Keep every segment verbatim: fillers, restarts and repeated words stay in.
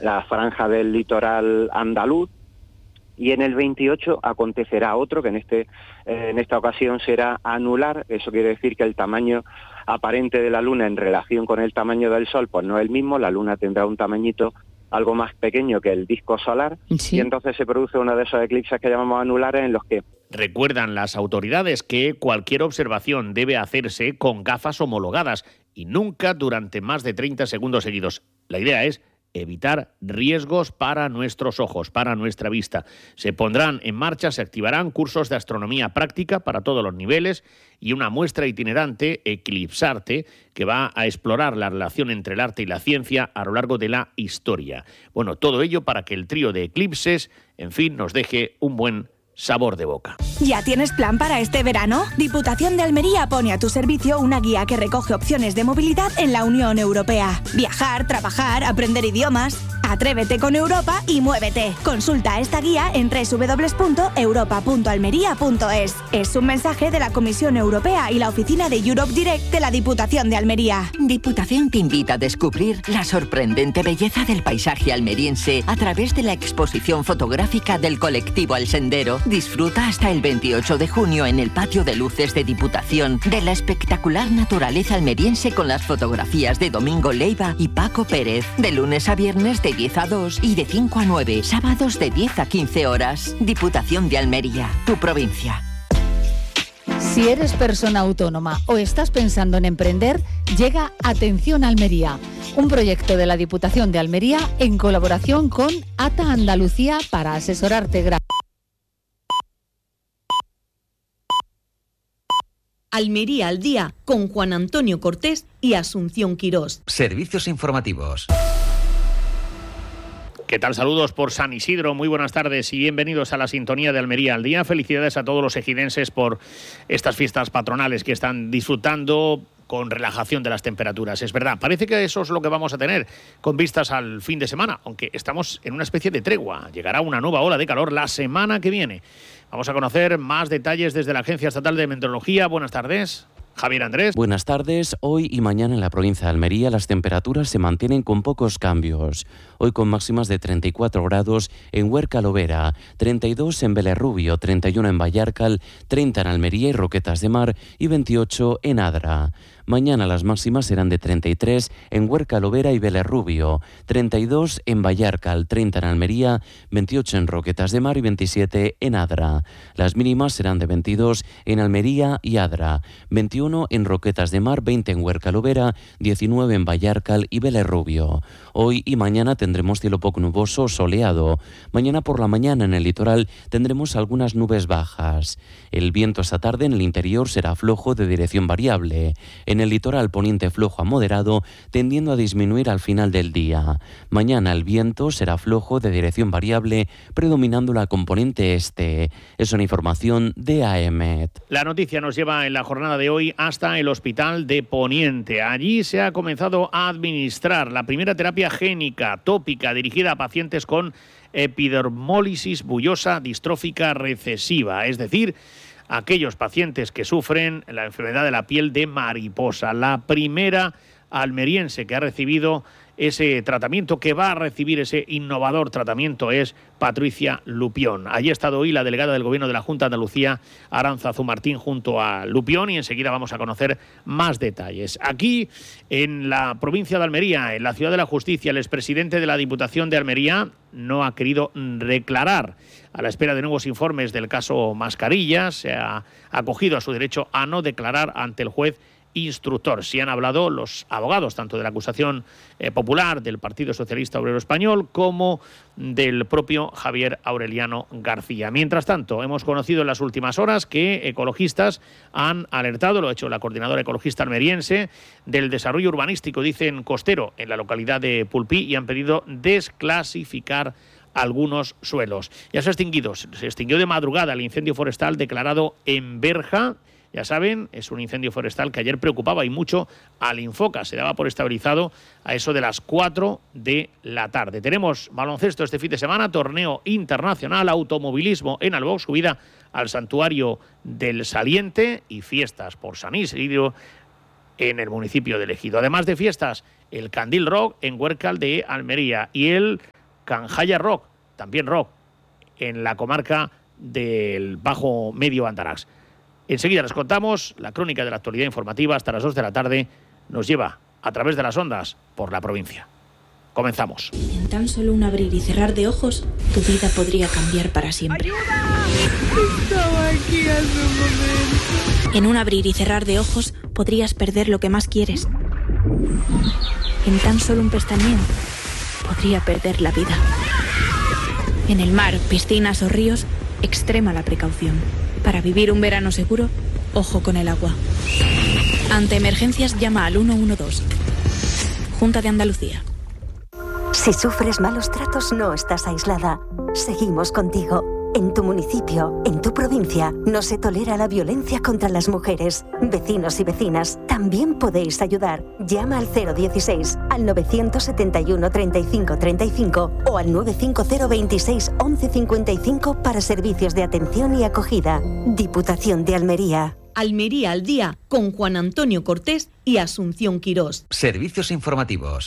la franja del litoral andaluz. Y en el veintiocho acontecerá otro, que en este eh, en esta ocasión será anular. Eso quiere decir que el tamaño aparente de la Luna en relación con el tamaño del Sol pues no es el mismo. La Luna tendrá un tamañito algo más pequeño que el disco solar, sí. Y entonces se produce uno de esos eclipses que llamamos anulares, en los que... Recuerdan las autoridades que cualquier observación debe hacerse con gafas homologadas y nunca durante más de treinta segundos seguidos. La idea es evitar riesgos para nuestros ojos, para nuestra vista. Se pondrán en marcha, se activarán cursos de astronomía práctica para todos los niveles y una muestra itinerante, Eclipsarte, que va a explorar la relación entre el arte y la ciencia a lo largo de la historia. Bueno, todo ello para que el trío de eclipses, en fin, nos deje un buen sabor de boca. ¿Ya tienes plan para este verano? Diputación de Almería pone a tu servicio una guía que recoge opciones de movilidad en la Unión Europea. Viajar, trabajar, aprender idiomas. Atrévete con Europa y muévete. Consulta esta guía en doble u doble u doble u punto europa punto almería punto es. Es un mensaje de la Comisión Europea y la oficina de Europe Direct de la Diputación de Almería. Diputación te invita a descubrir la sorprendente belleza del paisaje almeriense a través de la exposición fotográfica del colectivo El Sendero. Disfruta hasta el veintiocho de junio en el patio de luces de Diputación de la espectacular naturaleza almeriense con las fotografías de Domingo Leiva y Paco Pérez. De lunes a viernes de diez a dos y de cinco a nueve, sábados de diez a quince horas. Diputación de Almería, tu provincia. Si eres persona autónoma o estás pensando en emprender, llega Atención Almería, un proyecto de la Diputación de Almería en colaboración con ATA Andalucía para asesorarte gratis. Almería al día con Juan Antonio Cortés y Asunción Quirós. Servicios informativos. ¿Qué tal? Saludos por San Isidro, muy buenas tardes y bienvenidos a la sintonía de Almería al día. Felicidades a todos los ejidenses por estas fiestas patronales que están disfrutando con relajación de las temperaturas. Es verdad, parece que eso es lo que vamos a tener con vistas al fin de semana, aunque estamos en una especie de tregua. Llegará una nueva ola de calor la semana que viene. Vamos a conocer más detalles desde la Agencia Estatal de Meteorología. Buenas tardes. Javier Andrés. Buenas tardes. Hoy y mañana en la provincia de Almería las temperaturas se mantienen con pocos cambios. Hoy con máximas de treinta y cuatro grados en Huerca Lovera, treinta y dos en Belerrubio, treinta y uno en Vallarcal, treinta en Almería y Roquetas de Mar y veintiocho en Adra. Mañana las máximas serán de treinta y tres en Huerca Lovera y Belerrubio, treinta y dos en Vallarcal, treinta en Almería, veintiocho en Roquetas de Mar y veintisiete en Adra. Las mínimas serán de veintidós en Almería y Adra, veintiuno en Roquetas de Mar, veinte en Huerca Lovera, diecinueve en Vallarcal y Belerrubio. Hoy y mañana tendremos cielo poco nuboso, soleado. Mañana por la mañana en el litoral tendremos algunas nubes bajas. El viento esta tarde en el interior será flojo de dirección variable. En el litoral poniente flojo a moderado, tendiendo a disminuir al final del día. Mañana el viento será flojo de dirección variable, predominando la componente este. Es una información de A E M E T. La noticia nos lleva en la jornada de hoy hasta el Hospital de Poniente. Allí se ha comenzado a administrar la primera terapia génica tópica dirigida a pacientes con epidermólisis bullosa distrófica recesiva, es decir, aquellos pacientes que sufren la enfermedad de la piel de mariposa. La primera almeriense que ha recibido ese tratamiento, que va a recibir ese innovador tratamiento, es Patricia Lupión. Allí ha estado hoy la delegada del Gobierno de la Junta de Andalucía, Arantzazu Martín, junto a Lupión, y enseguida vamos a conocer más detalles. Aquí, en la provincia de Almería, en la Ciudad de la Justicia, el expresidente de la Diputación de Almería no ha querido declarar. A la espera de nuevos informes del caso Mascarillas, se ha acogido a su derecho a no declarar ante el juez instructor. Sí han hablado los abogados, tanto de la acusación eh, popular del Partido Socialista Obrero Español como del propio Javier Aureliano García. Mientras tanto, hemos conocido en las últimas horas que ecologistas han alertado, lo ha hecho la coordinadora ecologista almeriense, del desarrollo urbanístico, dicen costero, en la localidad de Pulpí, y han pedido desclasificar algunos suelos. Ya se ha extinguido, se extinguió de madrugada el incendio forestal declarado en Berja. Ya saben, es un incendio forestal que ayer preocupaba y mucho al Infoca. Se daba por estabilizado a eso de las cuatro de la tarde. Tenemos baloncesto este fin de semana, torneo internacional, automovilismo en Albó, subida al santuario del Saliente y fiestas por San Isidro en el municipio de Ejido. Además de fiestas, el Candil Rock en Huércal de Almería y el Canjaya Rock, también rock, en la comarca del Bajo Medio Andarax. Enseguida les contamos la crónica de la actualidad informativa. Hasta las dos de la tarde nos lleva a través de las ondas por la provincia. Comenzamos. En tan solo un abrir y cerrar de ojos, tu vida podría cambiar para siempre. ¡Ayuda! Estaba aquí hace un momento. En un abrir y cerrar de ojos, podrías perder lo que más quieres. En tan solo un pestañeo, podría perder la vida. En el mar, piscinas o ríos, extrema la precaución. Para vivir un verano seguro, ojo con el agua. Ante emergencias, llama al uno uno dos. Junta de Andalucía. Si sufres malos tratos, no estás aislada. Seguimos contigo. En tu municipio, en tu provincia, no se tolera la violencia contra las mujeres. Vecinos y vecinas, también podéis ayudar. Llama al cero dieciséis, al novecientos setenta y uno treinta y cinco treinta y cinco o al nueve cinco cero veintiséis once cincuenta y cinco para servicios de atención y acogida. Diputación de Almería. Almería al día, con Juan Antonio Cortés y Asunción Quirós. Servicios informativos.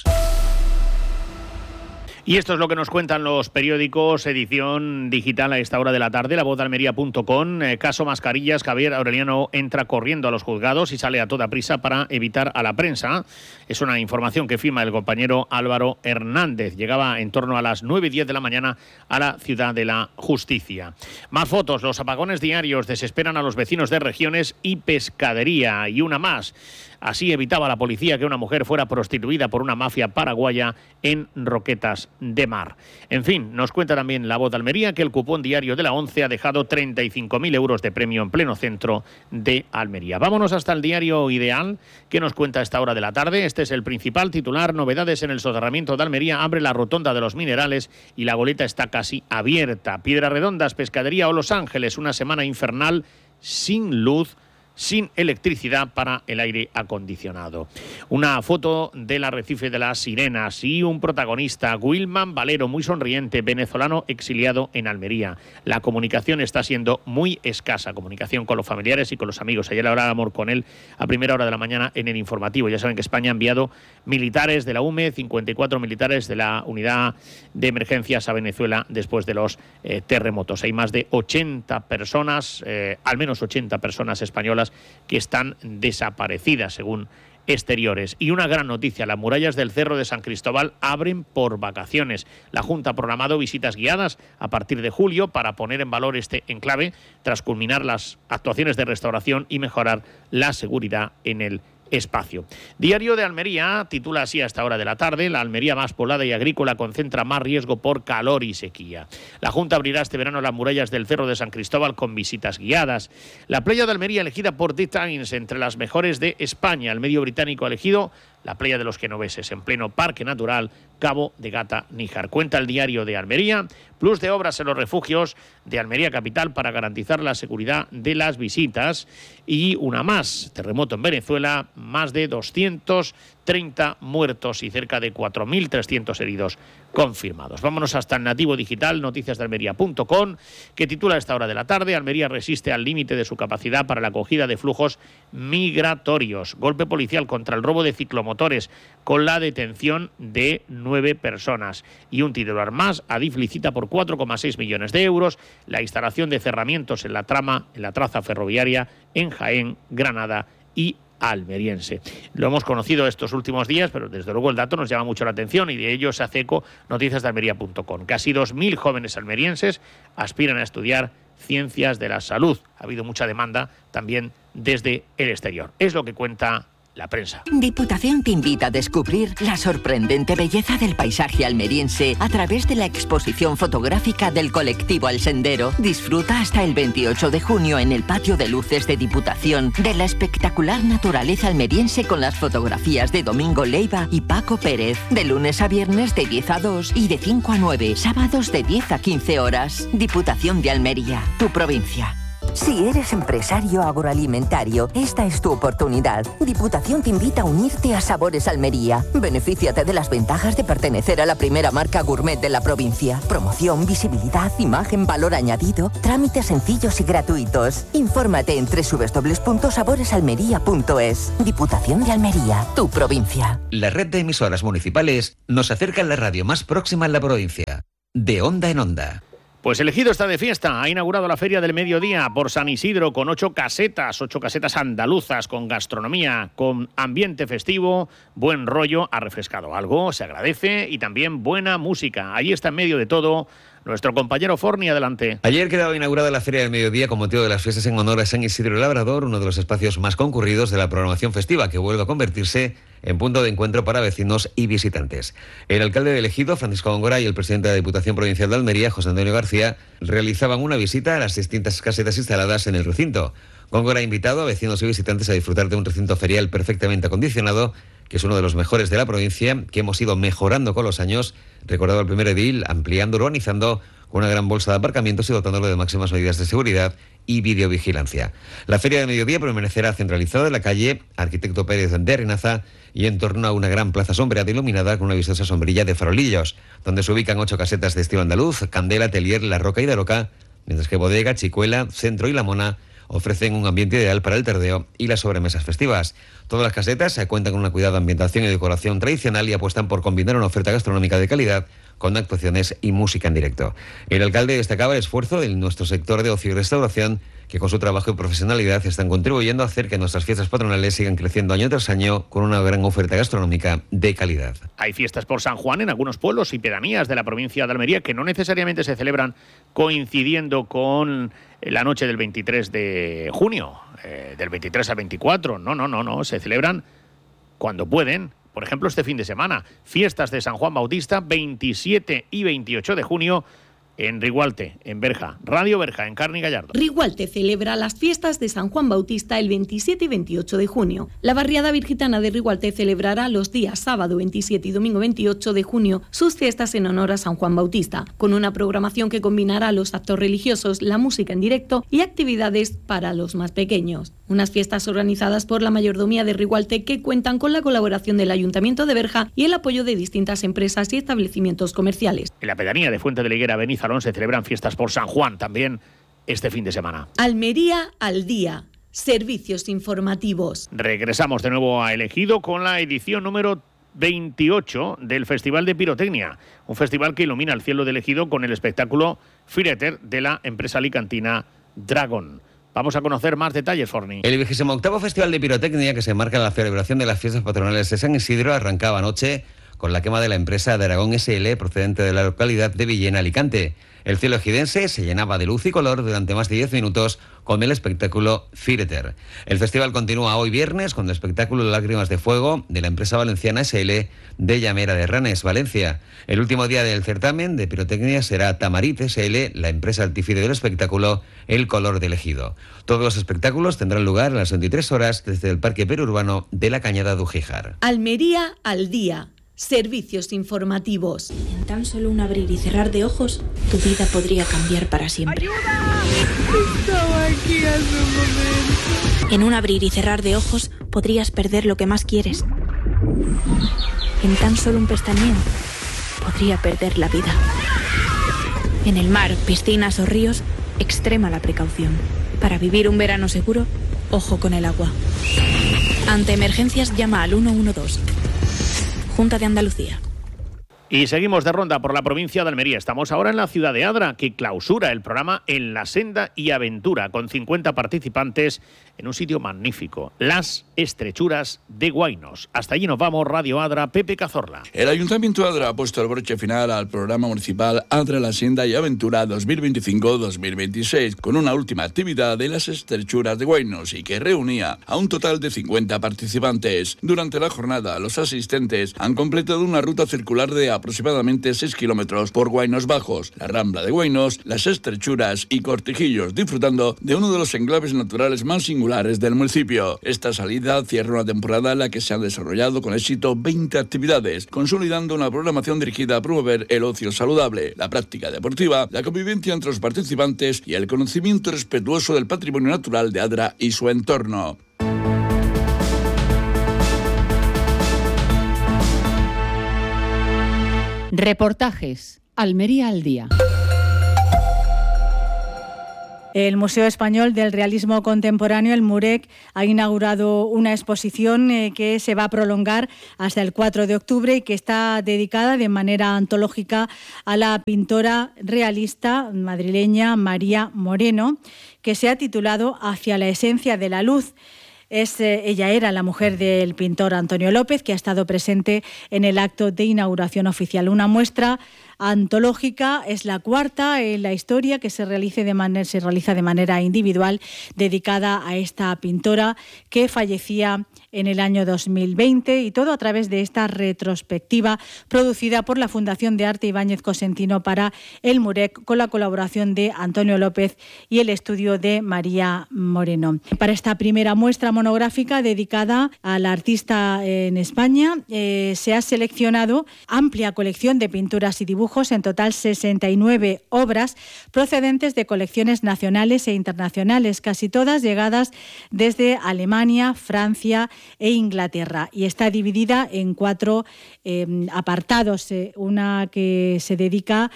Y esto es lo que nos cuentan los periódicos, edición digital a esta hora de la tarde, la voz de almería punto com. Eh, caso mascarillas, Javier Aureliano entra corriendo a los juzgados y sale a toda prisa para evitar a la prensa. Es una información que firma el compañero Álvaro Hernández. Llegaba en torno a las nueve y diez de la mañana a la Ciudad de la Justicia. Más fotos, los apagones diarios desesperan a los vecinos de Regiones y Pescadería. Y una más. Así evitaba la policía que una mujer fuera prostituida por una mafia paraguaya en Roquetas de Mar. En fin, nos cuenta también La Voz de Almería que el cupón diario de la ONCE ha dejado treinta y cinco mil euros de premio en pleno centro de Almería. Vámonos hasta el diario Ideal, que nos cuenta a esta hora de la tarde. Este es el principal titular. Novedades en el soterramiento de Almería. Abre la rotonda de los minerales y la goleta está casi abierta. Piedras Redondas, Pescadería o Los Ángeles. Una semana infernal sin luz, sin electricidad para el aire acondicionado. Una foto del arrecife de las Sirenas y un protagonista, Wilman Valero, muy sonriente, venezolano exiliado en Almería. La comunicación está siendo muy escasa, comunicación con los familiares y con los amigos. Ayer hablábamos con él a primera hora de la mañana en el informativo. Ya saben que España ha enviado militares de la U M E, cincuenta y cuatro militares de la Unidad de Emergencias a Venezuela después de los eh, terremotos. Hay más de ochenta personas, eh, al menos ochenta personas españolas que están desaparecidas, según Exteriores. Y una gran noticia, las murallas del Cerro de San Cristóbal abren por vacaciones. La Junta ha programado visitas guiadas a partir de julio para poner en valor este enclave tras culminar las actuaciones de restauración y mejorar la seguridad en el espacio. Diario de Almería titula así a esta hora de la tarde: la Almería más poblada y agrícola concentra más riesgo por calor y sequía. La Junta abrirá este verano las murallas del Cerro de San Cristóbal con visitas guiadas. La playa de Almería elegida por The Times entre las mejores de España. El medio británico ha elegido la playa de los Genoveses en pleno Parque Natural Cabo de Gata Níjar. Cuenta el diario de Almería, plus de obras en los refugios de Almería capital para garantizar la seguridad de las visitas. Y una más, terremoto en Venezuela, más de doscientos treinta muertos y cerca de cuatro mil trescientos heridos confirmados. Vámonos hasta el Nativo Digital, noticias de almería punto com, que titula a esta hora de la tarde: Almería resiste al límite de su capacidad para la acogida de flujos migratorios. Golpe policial contra el robo de ciclomotores con la detención de nueve personas. Y un titular más: Adif licita por cuatro coma seis millones de euros la instalación de cerramientos en la trama, en la traza ferroviaria en Jaén, Granada y almeriense. Lo hemos conocido estos últimos días, pero desde luego el dato nos llama mucho la atención y de ello se hace eco noticias de almería punto com. Casi dos mil jóvenes almerienses aspiran a estudiar ciencias de la salud. Ha habido mucha demanda también desde el exterior. Es lo que cuenta la prensa. Diputación te invita a descubrir la sorprendente belleza del paisaje almeriense a través de la exposición fotográfica del colectivo El Sendero. Disfruta hasta el veintiocho de junio en el patio de luces de Diputación de la espectacular naturaleza almeriense con las fotografías de Domingo Leiva y Paco Pérez. De lunes a viernes de diez a dos y de cinco a nueve. Sábados de diez a quince horas. Diputación de Almería, tu provincia. Si eres empresario agroalimentario, esta es tu oportunidad. Diputación te invita a unirte a Sabores Almería. Benefíciate de las ventajas de pertenecer a la primera marca gourmet de la provincia. Promoción, visibilidad, imagen, valor añadido, trámites sencillos y gratuitos. Infórmate en doble u doble u doble u punto sabores almería punto es. Diputación de Almería, tu provincia. La red de emisoras municipales nos acerca a la radio más próxima en la provincia. De onda en onda. Pues el Ejido está de fiesta. Ha inaugurado la Feria del Mediodía por San Isidro con ocho casetas, ocho casetas andaluzas, con gastronomía, con ambiente festivo, buen rollo, ha refrescado algo, se agradece, y también buena música. Ahí está en medio de todo nuestro compañero Forni, adelante. Ayer quedaba inaugurada la Feria del Mediodía con motivo de las fiestas en honor a San Isidro Labrador, uno de los espacios más concurridos de la programación festiva, que vuelve a convertirse en punto de encuentro para vecinos y visitantes. El alcalde del Ejido, Francisco Góngora, y el presidente de la Diputación Provincial de Almería, José Antonio García, realizaban una visita a las distintas casetas instaladas en el recinto. Góngora ha invitado a vecinos y visitantes a disfrutar de un recinto ferial perfectamente acondicionado, que es uno de los mejores de la provincia, que hemos ido mejorando con los años, recordado el primer edil, ampliando, urbanizando, con una gran bolsa de aparcamientos y dotándolo de máximas medidas de seguridad y videovigilancia. La Feria de Mediodía permanecerá centralizada en la calle Arquitecto Pérez de Arenaza y en torno a una gran plaza sombreada iluminada con una vistosa sombrilla de farolillos, donde se ubican ocho casetas de estilo andaluz, Candela, Atelier, La Roca y Daroca, mientras que Bodega, Chicuela, Centro y La Mona ofrecen un ambiente ideal para el tardeo y las sobremesas festivas. Todas las casetas se cuentan con una cuidada ambientación y decoración tradicional y apuestan por combinar una oferta gastronómica de calidad con actuaciones y música en directo. El alcalde destacaba el esfuerzo de nuestro sector de ocio y restauración, que con su trabajo y profesionalidad están contribuyendo a hacer que nuestras fiestas patronales sigan creciendo año tras año con una gran oferta gastronómica de calidad. Hay fiestas por San Juan en algunos pueblos y pedanías de la provincia de Almería que no necesariamente se celebran coincidiendo con la noche del veintitrés de junio, eh, del veintitrés al veinticuatro. No, no, no, no, se celebran cuando pueden. Por ejemplo, este fin de semana, fiestas de San Juan Bautista, veintisiete y veintiocho de junio, en Rigualte, en Berja. Radio Berja, en Carni Gallardo. Rigualte celebra las fiestas de San Juan Bautista el veintisiete y veintiocho de junio. La barriada virgitana de Rigualte celebrará los días sábado veintisiete y domingo veintiocho de junio sus fiestas en honor a San Juan Bautista, con una programación que combinará los actos religiosos, la música en directo y actividades para los más pequeños. Unas fiestas organizadas por la mayordomía de Rigualte que cuentan con la colaboración del Ayuntamiento de Berja y el apoyo de distintas empresas y establecimientos comerciales. En la pedanía de Fuente de la Higuera, Benizalón, se celebran fiestas por San Juan también este fin de semana. Almería al día. Servicios informativos. Regresamos de nuevo a El Ejido con la edición número veintiocho del Festival de Pirotecnia, un festival que ilumina el cielo del Ejido con el espectáculo Fireter de la empresa alicantina Dragon. Vamos a conocer más detalles, Forni. El vigésimo octavo Festival de Pirotecnia, que se enmarca en la celebración de las fiestas patronales de San Isidro, arrancaba anoche con la quema de la empresa Dragón S L procedente de la localidad de Villena, Alicante. El cielo ejidense se llenaba de luz y color durante más de diez minutos con el espectáculo Fireter. El festival continúa hoy viernes con el espectáculo Lágrimas de Fuego de la empresa valenciana S L de Llamera de Ranes, Valencia. El último día del certamen de pirotecnia será Tamarit S L, la empresa artífice del espectáculo El Color del Ejido. Todos los espectáculos tendrán lugar a las veintitrés horas desde el Parque Periurbano de la Cañada de Ugíjar. Almería al día. Servicios informativos. En tan solo un abrir y cerrar de ojos, tu vida podría cambiar para siempre. ¡Ayuda! Estaba aquí hace un momento. En un abrir y cerrar de ojos, podrías perder lo que más quieres. En tan solo un pestañeo, podría perder la vida. En el mar, piscinas o ríos, extrema la precaución. Para vivir un verano seguro, ojo con el agua. Ante emergencias, llama al uno uno dos. Junta de Andalucía. Y seguimos de ronda por la provincia de Almería. Estamos ahora en la ciudad de Adra, que clausura el programa En la Senda y Aventura, con cincuenta participantes en un sitio magnífico, Las Estrechuras de Guainos. Hasta allí nos vamos, Radio Adra, Pepe Cazorla. El Ayuntamiento de Adra ha puesto el broche final al programa municipal Adra La Senda y Aventura dos mil veinticinco dos mil veintiséis, con una última actividad de Las Estrechuras de Guainos y que reunía a un total de cincuenta participantes. Durante la jornada, los asistentes han completado una ruta circular de aproximadamente seis kilómetros por Guainos Bajos, la Rambla de Guainos, las Estrechuras y Cortijillos, disfrutando de uno de los enclaves naturales más singulares del municipio. Esta salida cierra una temporada en la que se han desarrollado con éxito veinte actividades, consolidando una programación dirigida a promover el ocio saludable, la práctica deportiva, la convivencia entre los participantes y el conocimiento respetuoso del patrimonio natural de Adra y su entorno. Reportajes. Almería al día. El Museo Español del Realismo Contemporáneo, el MUREC, ha inaugurado una exposición eh, que se va a prolongar hasta el cuatro de octubre y que está dedicada de manera antológica a la pintora realista madrileña María Moreno, que se ha titulado Hacia la esencia de la luz. Es, eh, ella era la mujer del pintor Antonio López, que ha estado presente en el acto de inauguración oficial. Una muestra antológica, es la cuarta en la historia que se, realice de manera, se realiza de manera individual, dedicada a esta pintora que fallecía en el año dos mil veinte, y todo a través de esta retrospectiva producida por la Fundación de Arte Ibáñez Cosentino para el MUREC, con la colaboración de Antonio López y el estudio de María Moreno. Para esta primera muestra monográfica dedicada a la artista en España, eh, se ha seleccionado amplia colección de pinturas y dibujos, en total sesenta y nueve obras procedentes de colecciones nacionales e internacionales, casi todas llegadas desde Alemania, Francia e Inglaterra, y está dividida en cuatro eh, apartados, eh, una que se dedica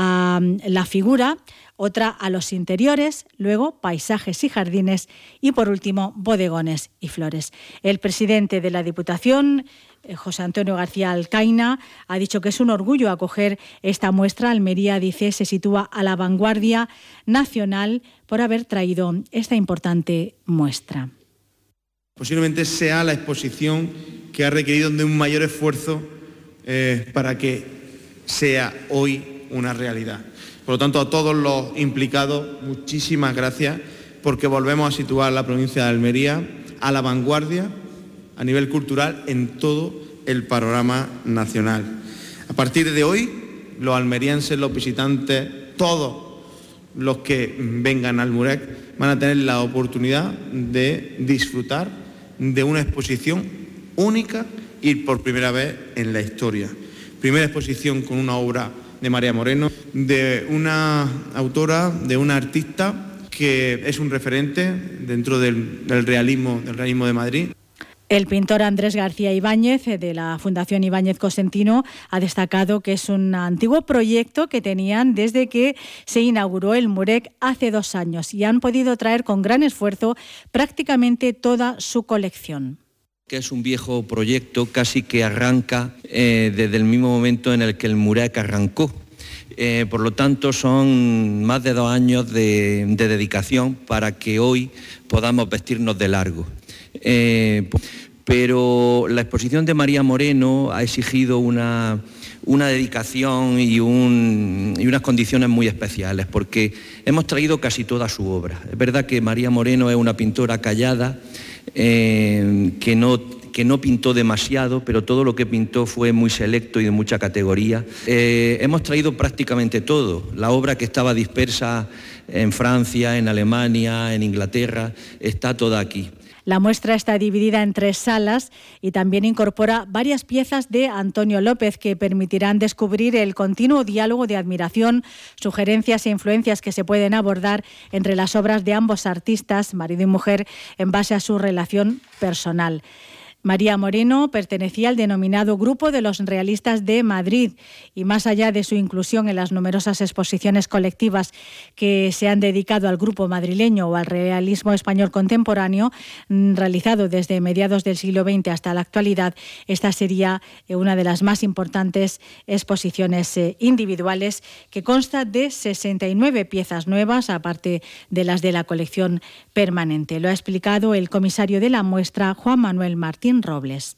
a la figura, otra a los interiores, luego paisajes y jardines y por último bodegones y flores. El presidente de la Diputación, José Antonio García Alcaina, ha dicho que es un orgullo acoger esta muestra. Almería, dice, se sitúa a la vanguardia nacional por haber traído esta importante muestra. Posiblemente sea la exposición que ha requerido de un mayor esfuerzo eh, para que sea hoy una realidad. Por lo tanto, a todos los implicados, muchísimas gracias, porque volvemos a situar la provincia de Almería a la vanguardia a nivel cultural en todo el panorama nacional. A partir de hoy, los almerienses, los visitantes, todos los que vengan al MUREC van a tener la oportunidad de disfrutar de una exposición única y por primera vez en la historia. Primera exposición con una obra de María Moreno, de una autora, de una artista que es un referente dentro del, del realismo, del realismo de Madrid. El pintor Andrés García Ibáñez, de la Fundación Ibáñez Cosentino, ha destacado que es un antiguo proyecto que tenían desde que se inauguró el MUREC hace dos años y han podido traer con gran esfuerzo prácticamente toda su colección. Que es un viejo proyecto casi que arranca eh, desde el mismo momento en el que el MUREC arrancó. Eh, por lo tanto, son más de dos años de, de dedicación para que hoy podamos vestirnos de largo. Eh, pero la exposición de María Moreno ha exigido una, una dedicación y, un, y unas condiciones muy especiales, porque hemos traído casi toda su obra. Es verdad que María Moreno es una pintora callada, eh, que no... que no pintó demasiado, pero todo lo que pintó fue muy selecto y de mucha categoría. Eh, hemos traído prácticamente todo. La obra que estaba dispersa en Francia, en Alemania, en Inglaterra, está toda aquí. La muestra está dividida en tres salas y también incorpora varias piezas de Antonio López que permitirán descubrir el continuo diálogo de admiración, sugerencias e influencias que se pueden abordar entre las obras de ambos artistas, marido y mujer, en base a su relación personal. María Moreno pertenecía al denominado Grupo de los Realistas de Madrid y más allá de su inclusión en las numerosas exposiciones colectivas que se han dedicado al grupo madrileño o al realismo español contemporáneo, realizado desde mediados del siglo veinte hasta la actualidad, esta sería una de las más importantes exposiciones individuales, que consta de sesenta y nueve piezas nuevas, aparte de las de la colección permanente. Lo ha explicado el comisario de la muestra, Juan Manuel Martín Robles.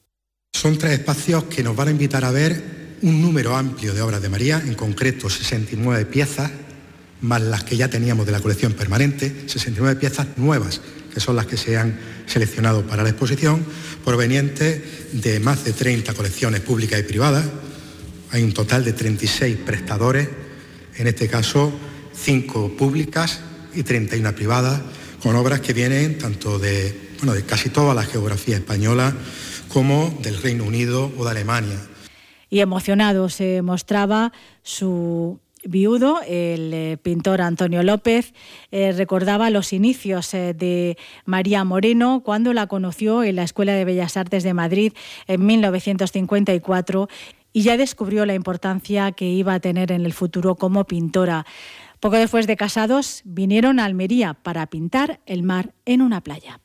Son tres espacios que nos van a invitar a ver un número amplio de obras de María, en concreto sesenta y nueve piezas, más las que ya teníamos de la colección permanente, sesenta y nueve piezas nuevas, que son las que se han seleccionado para la exposición, provenientes de más de treinta colecciones públicas y privadas, Hay un total de treinta y seis prestadores, en este caso cinco públicas y treinta y una privadas, con obras que vienen tanto de, bueno, de casi toda la geografía española como del Reino Unido o de Alemania. Y emocionado se mostraba su viudo, el eh, pintor Antonio López. Eh, recordaba los inicios eh, de María Moreno cuando la conoció en la Escuela de Bellas Artes de Madrid en mil novecientos cincuenta y cuatro y ya descubrió la importancia que iba a tener en el futuro como pintora. Poco después de casados, vinieron a Almería para pintar el mar en una playa.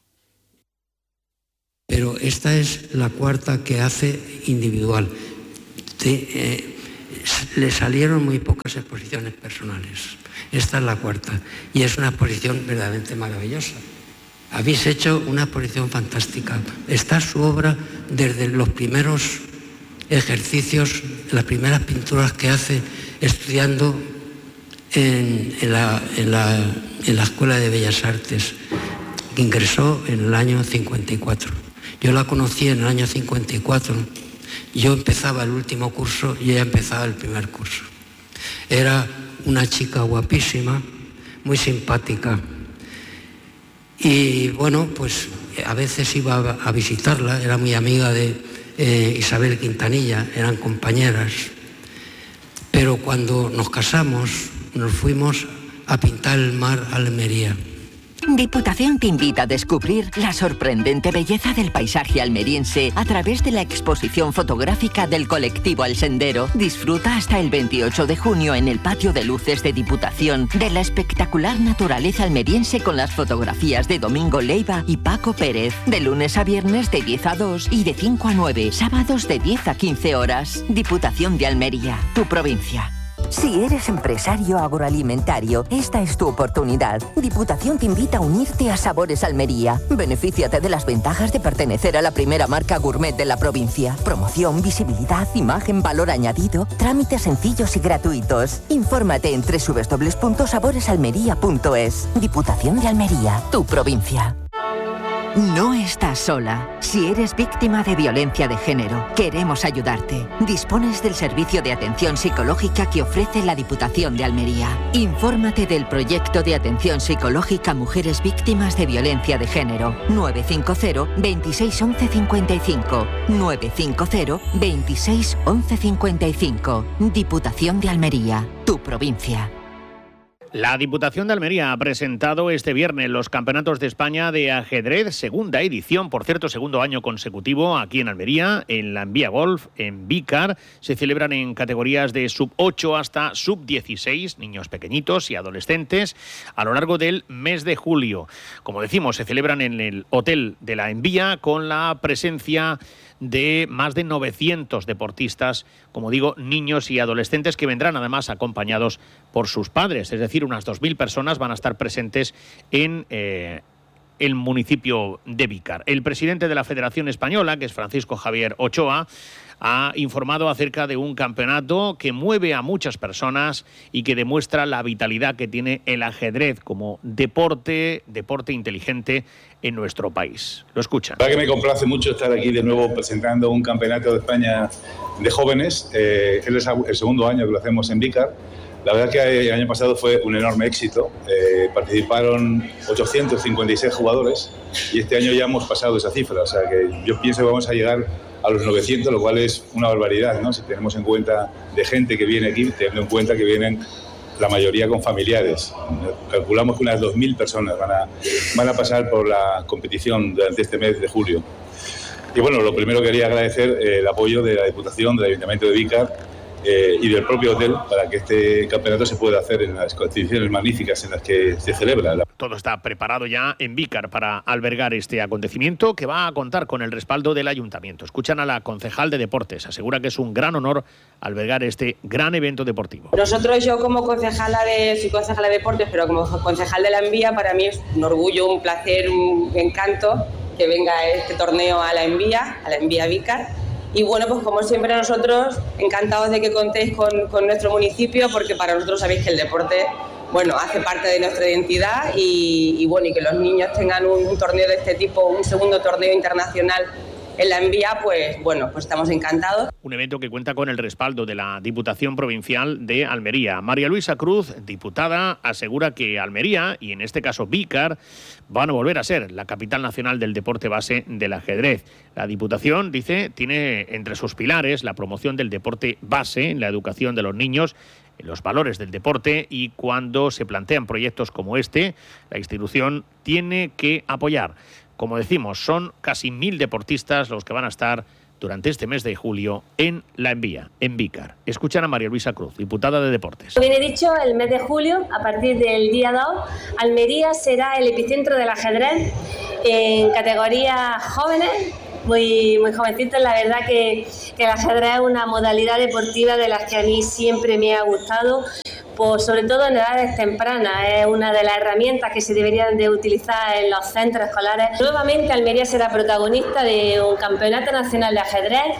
Pero esta es la cuarta que hace individual. De, eh, le salieron muy pocas exposiciones personales. Esta es la cuarta y es una exposición verdaderamente maravillosa. Habéis hecho una exposición fantástica. Está su obra desde los primeros ejercicios, las primeras pinturas que hace estudiando en, en, la, en, la, en la Escuela de Bellas Artes, que ingresó en el año cincuenta y cuatro. Yo la conocí en el año cincuenta y cuatro. Yo empezaba el último curso y ella empezaba el primer curso. Era una chica guapísima, muy simpática. Y bueno, pues a veces iba a visitarla, era muy amiga de eh, Isabel Quintanilla, eran compañeras. Pero cuando nos casamos, nos fuimos a pintar el mar a Almería. Diputación te invita a descubrir la sorprendente belleza del paisaje almeriense a través de la exposición fotográfica del colectivo El Sendero. Disfruta hasta el veintiocho de junio en el patio de luces de Diputación de la espectacular naturaleza almeriense con las fotografías de Domingo Leiva y Paco Pérez. De lunes a viernes de diez a dos y de cinco a nueve, sábados de diez a quince horas. Diputación de Almería, tu provincia. Si eres empresario agroalimentario, esta es tu oportunidad. Diputación te invita a unirte a Sabores Almería. Benefíciate de las ventajas de pertenecer a la primera marca gourmet de la provincia. Promoción, visibilidad, imagen, valor añadido, trámites sencillos y gratuitos. Infórmate en doble u doble u doble u punto sabores almería punto es. Diputación de Almería, tu provincia. No estás sola. Si eres víctima de violencia de género, queremos ayudarte. Dispones del servicio de atención psicológica que ofrece la Diputación de Almería. Infórmate del proyecto de atención psicológica a mujeres víctimas de violencia de género. nueve cinco cero, veintiséis once cincuenta y cinco. nueve cinco cero, veintiséis once cincuenta y cinco. Diputación de Almería, tu provincia. La Diputación de Almería ha presentado este viernes los Campeonatos de España de Ajedrez, segunda edición, por cierto, segundo año consecutivo aquí en Almería, en la Envía Golf, en Vícar. Se celebran en categorías de sub ocho hasta sub dieciséis, niños pequeñitos y adolescentes, a lo largo del mes de julio. Como decimos, se celebran en el Hotel de la Envía con la presencia de más de novecientos deportistas, como digo, niños y adolescentes, que vendrán además acompañados por sus padres. Es decir, unas dos mil personas van a estar presentes en eh, el municipio de Vícar. El presidente de la Federación Española, que es Francisco Javier Ochoa, ha informado acerca de un campeonato que mueve a muchas personas y que demuestra la vitalidad que tiene el ajedrez como deporte, deporte inteligente en nuestro país. Lo escuchan. La verdad que me complace mucho estar aquí de nuevo presentando un campeonato de España de jóvenes. Eh, es el segundo año que lo hacemos en Vícar. La verdad que el año pasado fue un enorme éxito. Eh, participaron ochocientos cincuenta y seis jugadores y este año ya hemos pasado esa cifra. O sea que yo pienso que vamos a llegar a los novecientos, lo cual es una barbaridad, ¿no? Si tenemos en cuenta de gente que viene aquí, teniendo en cuenta que vienen la mayoría con familiares. Calculamos que unas dos mil personas van a, van a pasar por la competición durante este mes de julio. Y bueno, lo primero quería agradecer eh, el apoyo de la Diputación, del Ayuntamiento de Vícar, Eh, y del propio hotel para que este campeonato se pueda hacer en las condiciones magníficas en las que se celebra. Todo está preparado ya en Vícar para albergar este acontecimiento, que va a contar con el respaldo del Ayuntamiento. Escuchan a la concejal de Deportes. Asegura que es un gran honor albergar este gran evento deportivo. Nosotros, yo como concejala de, soy concejala de Deportes, pero como concejal de la Envía, para mí es un orgullo, un placer, un encanto que venga este torneo a la Envía, a la Envía Vícar. Y bueno, pues como siempre nosotros encantados de que contéis con, con nuestro municipio, porque para nosotros sabéis que el deporte, bueno, hace parte de nuestra identidad y, y bueno, y que los niños tengan un, un torneo de este tipo, un segundo torneo internacional en la Envía, pues bueno, pues estamos encantados. Un evento que cuenta con el respaldo de la Diputación Provincial de Almería. María Luisa Cruz, diputada, asegura que Almería, y en este caso Vícar, van a volver a ser la capital nacional del deporte base del ajedrez. La Diputación, dice, tiene entre sus pilares la promoción del deporte base en la educación de los niños, en los valores del deporte, y cuando se plantean proyectos como este, la institución tiene que apoyar. Como decimos, son casi mil deportistas los que van a estar durante este mes de julio en La Envía, en Vícar. Escuchan a María Luisa Cruz, diputada de Deportes. Como bien he dicho, el mes de julio, a partir del día dos, Almería será el epicentro del ajedrez en categorías jóvenes, muy, muy jovencitos. La verdad que, que el ajedrez es una modalidad deportiva de las que a mí siempre me ha gustado, pues sobre todo en edades tempranas. Es una de las herramientas que se deberían de utilizar en los centros escolares. Nuevamente Almería será protagonista de un campeonato nacional de ajedrez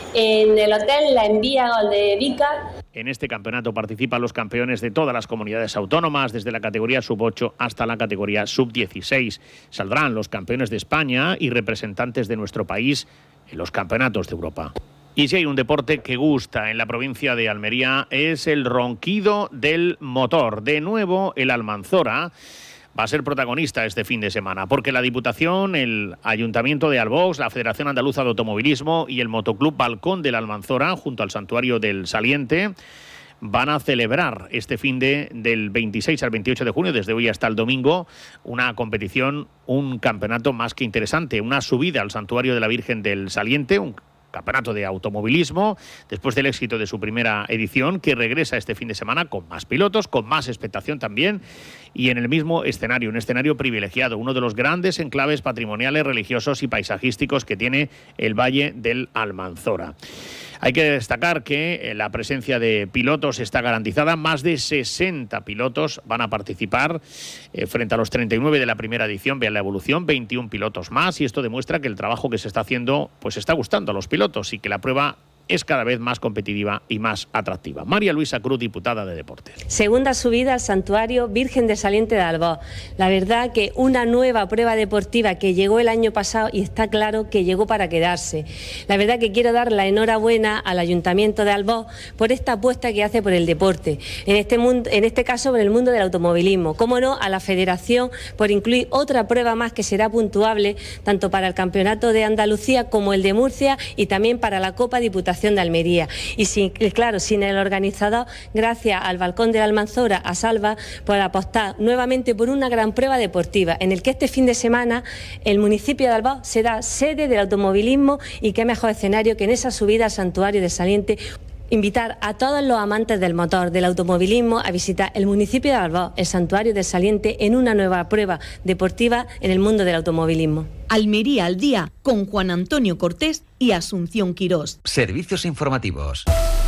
en el Hotel La Envía de Vícar. En este campeonato participan los campeones de todas las comunidades autónomas, desde la categoría sub ocho hasta la categoría sub dieciséis. Saldrán los campeones de España y representantes de nuestro país en los campeonatos de Europa. Y si hay un deporte que gusta en la provincia de Almería, es el ronquido del motor. De nuevo, el Almanzora va a ser protagonista este fin de semana, porque la Diputación, el Ayuntamiento de Albox, la Federación Andaluza de Automovilismo y el Motoclub Balcón del Almanzora, junto al Santuario del Saliente, van a celebrar este fin de del veintiséis al veintiocho de junio, desde hoy hasta el domingo, una competición, un campeonato más que interesante, una subida al Santuario de la Virgen del Saliente, un campeonato de automovilismo, después del éxito de su primera edición, que regresa este fin de semana con más pilotos, con más expectación también, y en el mismo escenario, un escenario privilegiado, uno de los grandes enclaves patrimoniales, religiosos y paisajísticos que tiene el Valle del Almanzora. Hay que destacar que la presencia de pilotos está garantizada. Más de sesenta pilotos van a participar eh, frente a los treinta y nueve de la primera edición. Vean la evolución, veintiún pilotos más, y esto demuestra que el trabajo que se está haciendo pues está gustando a los pilotos y que la prueba es cada vez más competitiva y más atractiva. María Luisa Cruz, diputada de Deportes. Segunda subida al Santuario Virgen del Saliente de Albox. La verdad que una nueva prueba deportiva que llegó el año pasado y está claro que llegó para quedarse. La verdad que quiero dar la enhorabuena al Ayuntamiento de Albox por esta apuesta que hace por el deporte. En este, mundo, en este caso por el mundo del automovilismo. Cómo no, a la Federación por incluir otra prueba más que será puntuable tanto para el Campeonato de Andalucía como el de Murcia y también para la Copa Diputación de Almería. Y sin, claro, sin el organizador, gracias al Balcón del Almanzora, a Salva, por apostar nuevamente por una gran prueba deportiva, en el que este fin de semana el municipio de Albox será sede del automovilismo, y qué mejor escenario que en esa subida al Santuario de Saliente. Invitar a todos los amantes del motor, del automovilismo, a visitar el municipio de Albox, el Santuario del Saliente, en una nueva prueba deportiva en el mundo del automovilismo. Almería al día, con Juan Antonio Cortés y Asunción Quirós. Servicios informativos.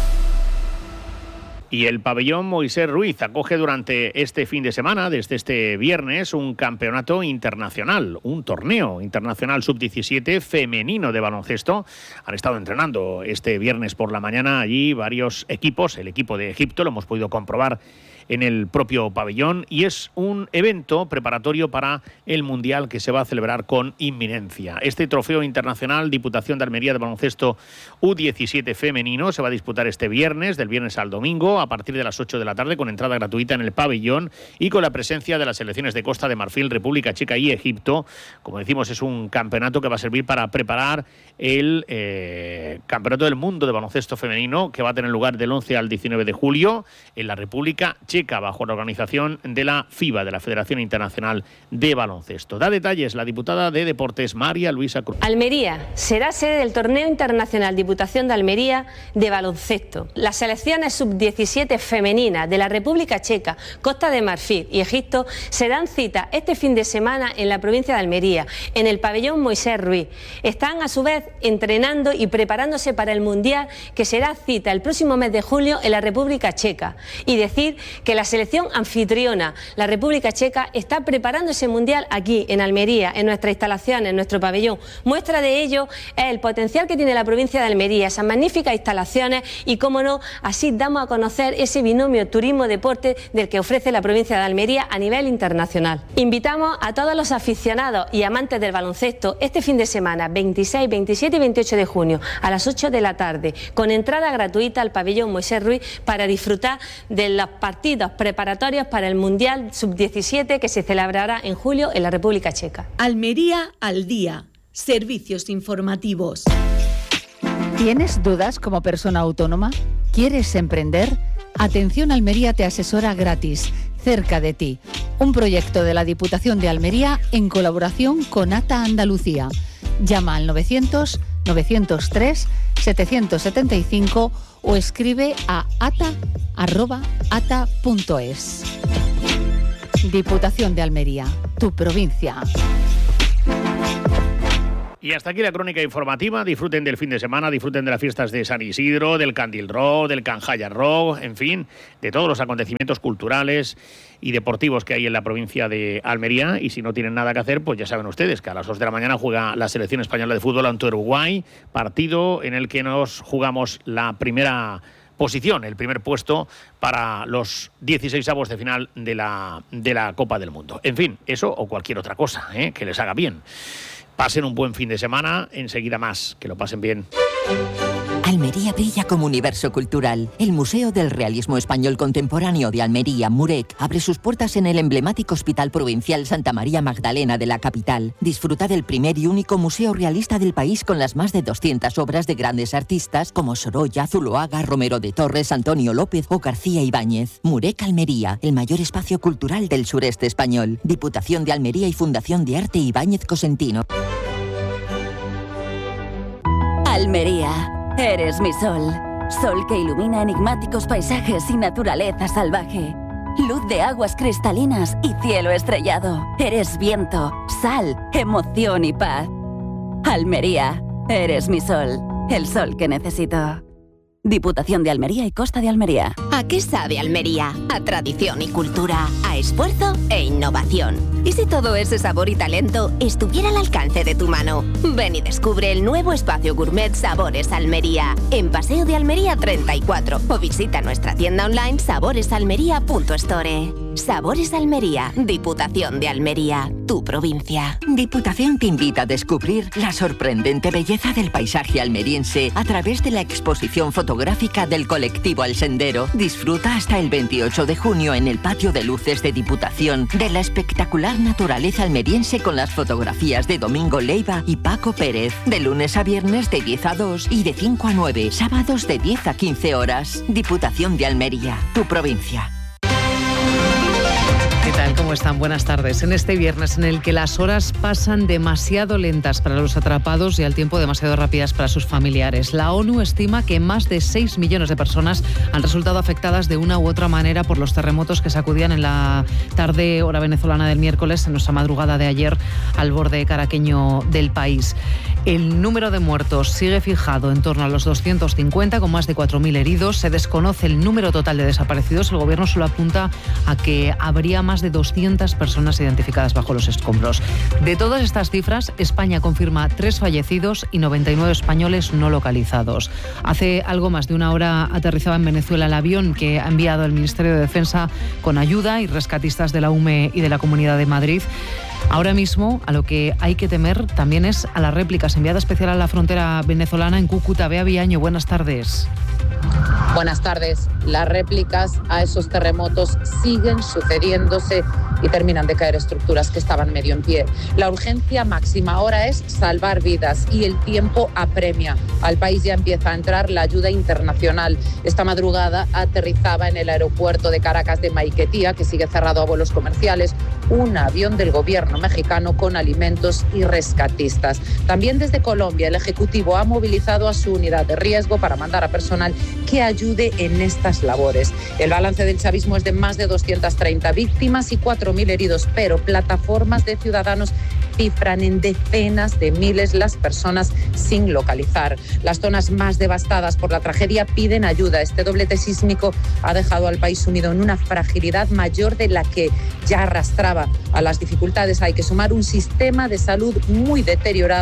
Y el pabellón Moisés Ruiz acoge durante este fin de semana, desde este viernes, un campeonato internacional, un torneo internacional sub diecisiete femenino de baloncesto. Han estado entrenando este viernes por la mañana allí varios equipos, el equipo de Egipto, lo hemos podido comprobar en el propio pabellón, y es un evento preparatorio para el Mundial que se va a celebrar con inminencia. Este trofeo internacional Diputación de Almería de baloncesto U diecisiete femenino se va a disputar este viernes, del viernes al domingo, a partir de las ocho de la tarde, con entrada gratuita en el pabellón y con la presencia de las selecciones de Costa de Marfil, República Checa y Egipto. Como decimos, es un campeonato que va a servir para preparar el eh, Campeonato del Mundo de baloncesto femenino, que va a tener lugar del once al diecinueve de julio en la República Checa, bajo la organización de la FIBA, de la Federación Internacional de Baloncesto. Da detalles la diputada de Deportes, María Luisa Cruz. Almería será sede del Torneo Internacional Diputación de Almería de baloncesto. Las selecciones sub diecisiete femeninas de la República Checa, Costa de Marfil y Egipto se dan cita este fin de semana en la provincia de Almería, en el pabellón Moisés Ruiz. Están a su vez entrenando y preparándose para el Mundial, que será cita el próximo mes de julio en la República Checa. Y decir que la selección anfitriona, la República Checa, está preparando ese Mundial aquí en Almería, en nuestra instalación, en nuestro pabellón. Muestra de ello es el potencial que tiene la provincia de Almería, esas magníficas instalaciones, y cómo no, así damos a conocer conocer ese binomio turismo-deporte del que ofrece la provincia de Almería a nivel internacional. Invitamos a todos los aficionados y amantes del baloncesto este fin de semana, veintiséis, veintisiete y veintiocho de junio, a las ocho de la tarde, con entrada gratuita al pabellón Moisés Ruiz para disfrutar de los partidos preparatorios para el Mundial sub diecisiete que se celebrará en julio en la República Checa. Almería al día. Servicios informativos. ¿Tienes dudas como persona autónoma? ¿Quieres emprender? Atención Almería te asesora gratis, cerca de ti. Un proyecto de la Diputación de Almería en colaboración con ATA Andalucía. Llama al novecientos, novecientos tres, setecientos setenta y cinco o escribe a ata arroba ata punto es. Diputación de Almería, tu provincia. Y hasta aquí la crónica informativa. Disfruten del fin de semana, disfruten de las fiestas de San Isidro, del Candil Rock, del Canjaya Rock, en fin, de todos los acontecimientos culturales y deportivos que hay en la provincia de Almería. Y si no tienen nada que hacer, pues ya saben ustedes que a las dos de la mañana juega la selección española de fútbol ante Uruguay, partido en el que nos jugamos la primera posición, el primer puesto para los dieciséis avos de final de la, de la Copa del Mundo. En fin, eso o cualquier otra cosa, ¿eh? Que les haga bien. Pasen un buen fin de semana, enseguida más, que lo pasen bien. Almería brilla como universo cultural. El Museo del Realismo Español Contemporáneo de Almería, Murec, abre sus puertas en el emblemático Hospital Provincial Santa María Magdalena de la capital. Disfruta del primer y único museo realista del país con las más de doscientas obras de grandes artistas como Sorolla, Zuloaga, Romero de Torres, Antonio López o García Ibáñez. Murec Almería, el mayor espacio cultural del sureste español. Diputación de Almería y Fundación de Arte Ibáñez Cosentino. Almería. Eres mi sol, sol que ilumina enigmáticos paisajes y naturaleza salvaje. Luz de aguas cristalinas y cielo estrellado. Eres viento, sal, emoción y paz. Almería, eres mi sol, el sol que necesito. Diputación de Almería y Costa de Almería. ¿A qué sabe Almería? A tradición y cultura, a esfuerzo e innovación. ¿Y si todo ese sabor y talento estuviera al alcance de tu mano? Ven y descubre el nuevo espacio gourmet Sabores Almería, en Paseo de Almería treinta y cuatro, o visita nuestra tienda online saboresalmería punto store. Sabores Almería, Diputación de Almería, tu provincia. Diputación te invita a descubrir la sorprendente belleza del paisaje almeriense a través de la exposición fotográfica del colectivo Al Sendero. Disfruta hasta el veintiocho de junio en el patio de luces de Diputación de la espectacular naturaleza almeriense con las fotografías de Domingo Leiva y Paco Pérez. De lunes a viernes de diez a dos y de cinco a nueve, sábados de diez a quince horas. Diputación de Almería, tu provincia. ¿Qué tal? ¿Cómo están? Buenas tardes. En este viernes en el que las horas pasan demasiado lentas para los atrapados y al tiempo demasiado rápidas para sus familiares, la ONU estima que más de seis millones de personas han resultado afectadas de una u otra manera por los terremotos que sacudían en la tarde hora venezolana del miércoles, en nuestra madrugada de ayer, al borde caraqueño del país. El número de muertos sigue fijado en torno a los doscientos cincuenta, con más de cuatro mil heridos. Se desconoce el número total de desaparecidos. El gobierno solo apunta a que habría más de doscientas personas identificadas bajo los escombros. De todas estas cifras, España confirma tres fallecidos y noventa y nueve españoles no localizados. Hace algo más de una hora aterrizaba en Venezuela el avión que ha enviado el Ministerio de Defensa con ayuda y rescatistas de la U M E y de la Comunidad de Madrid. Ahora mismo, a lo que hay que temer también es a las réplicas. Enviada especial a la frontera venezolana en Cúcuta, Bea Villaño, buenas tardes. Buenas tardes. Las réplicas a esos terremotos siguen sucediéndose y terminan de caer estructuras que estaban medio en pie. La urgencia máxima ahora es salvar vidas y el tiempo apremia. Al país ya empieza a entrar la ayuda internacional. Esta madrugada aterrizaba en el aeropuerto de Caracas de Maiquetía, que sigue cerrado a vuelos comerciales, un avión del gobierno mexicano con alimentos y rescatistas. También desde Colombia, el Ejecutivo ha movilizado a su unidad de riesgo para mandar a personal que ayude en estas labores. El balance del chavismo es de más de doscientas treinta víctimas y cuatro mil heridos, pero plataformas de ciudadanos cifran en decenas de miles las personas sin localizar. Las zonas más devastadas por la tragedia piden ayuda. Este doblete sísmico ha dejado al país sumido en una fragilidad mayor de la que ya arrastraba. A las dificultades hay que sumar un sistema de salud muy deteriorado,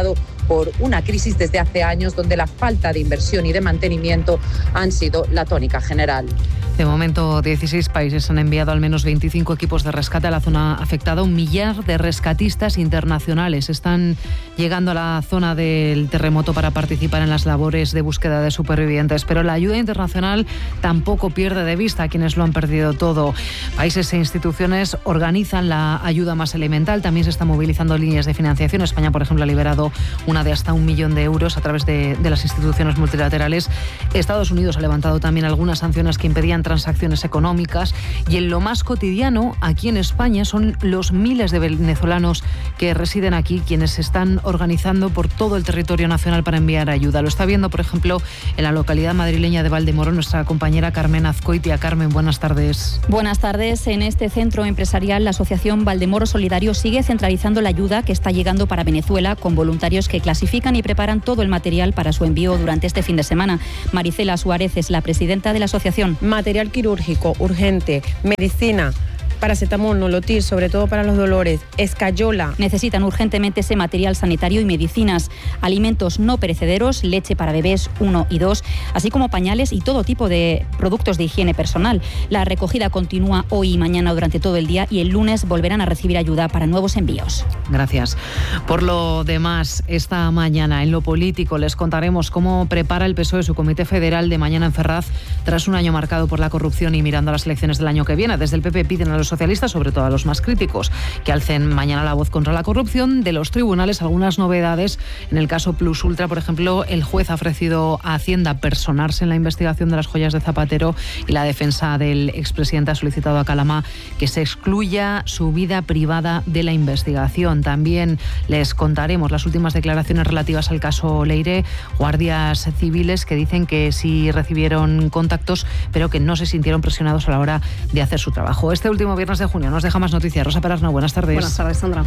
por una crisis desde hace años donde la falta de inversión y de mantenimiento han sido la tónica general. De momento, dieciséis países han enviado al menos veinticinco equipos de rescate a la zona afectada. Un millar de rescatistas internacionales están llegando a la zona del terremoto para participar en las labores de búsqueda de supervivientes. Pero la ayuda internacional tampoco pierde de vista a quienes lo han perdido todo. Países e instituciones organizan la ayuda más elemental. También se están movilizando líneas de financiación. España, por ejemplo, ha liberado una de hasta un millón de euros a través de, de las instituciones multilaterales. Estados Unidos ha levantado también algunas sanciones que impedían transacciones económicas, y en lo más cotidiano aquí en España son los miles de venezolanos que residen aquí quienes se están organizando por todo el territorio nacional para enviar ayuda. Lo está viendo, por ejemplo, en la localidad madrileña de Valdemoro nuestra compañera Carmen Azcoitia. Carmen, buenas tardes. Buenas tardes. En este centro empresarial, la asociación Valdemoro Solidario sigue centralizando la ayuda que está llegando para Venezuela, con voluntarios que clasifican y preparan todo el material para su envío durante este fin de semana. Maricela Suárez es la presidenta de la asociación. Material quirúrgico urgente, medicina, paracetamol, nolotil, sobre todo para los dolores, escayola. Necesitan urgentemente ese material sanitario y medicinas, alimentos no perecederos, leche para bebés uno y dos, así como pañales y todo tipo de productos de higiene personal. La recogida continúa hoy y mañana durante todo el día, y el lunes volverán a recibir ayuda para nuevos envíos. Gracias. Por lo demás, esta mañana en lo político les contaremos cómo prepara el P S O E su comité federal de mañana en Ferraz, tras un año marcado por la corrupción y mirando a las elecciones del año que viene. Desde el P P piden a los socialistas, sobre todo a los más críticos, que alcen mañana la voz contra la corrupción. De los tribunales, algunas novedades. En el caso Plus Ultra, por ejemplo, el juez ha ofrecido a Hacienda personarse en la investigación de las joyas de Zapatero, y la defensa del expresidente ha solicitado a Calama que se excluya su vida privada de la investigación. También les contaremos las últimas declaraciones relativas al caso Leire. Guardias civiles que dicen que sí recibieron contactos, pero que no se sintieron presionados a la hora de hacer su trabajo. Este último viernes de junio nos deja más noticias. Rosa Perasno, buenas tardes. Buenas tardes, Sandra.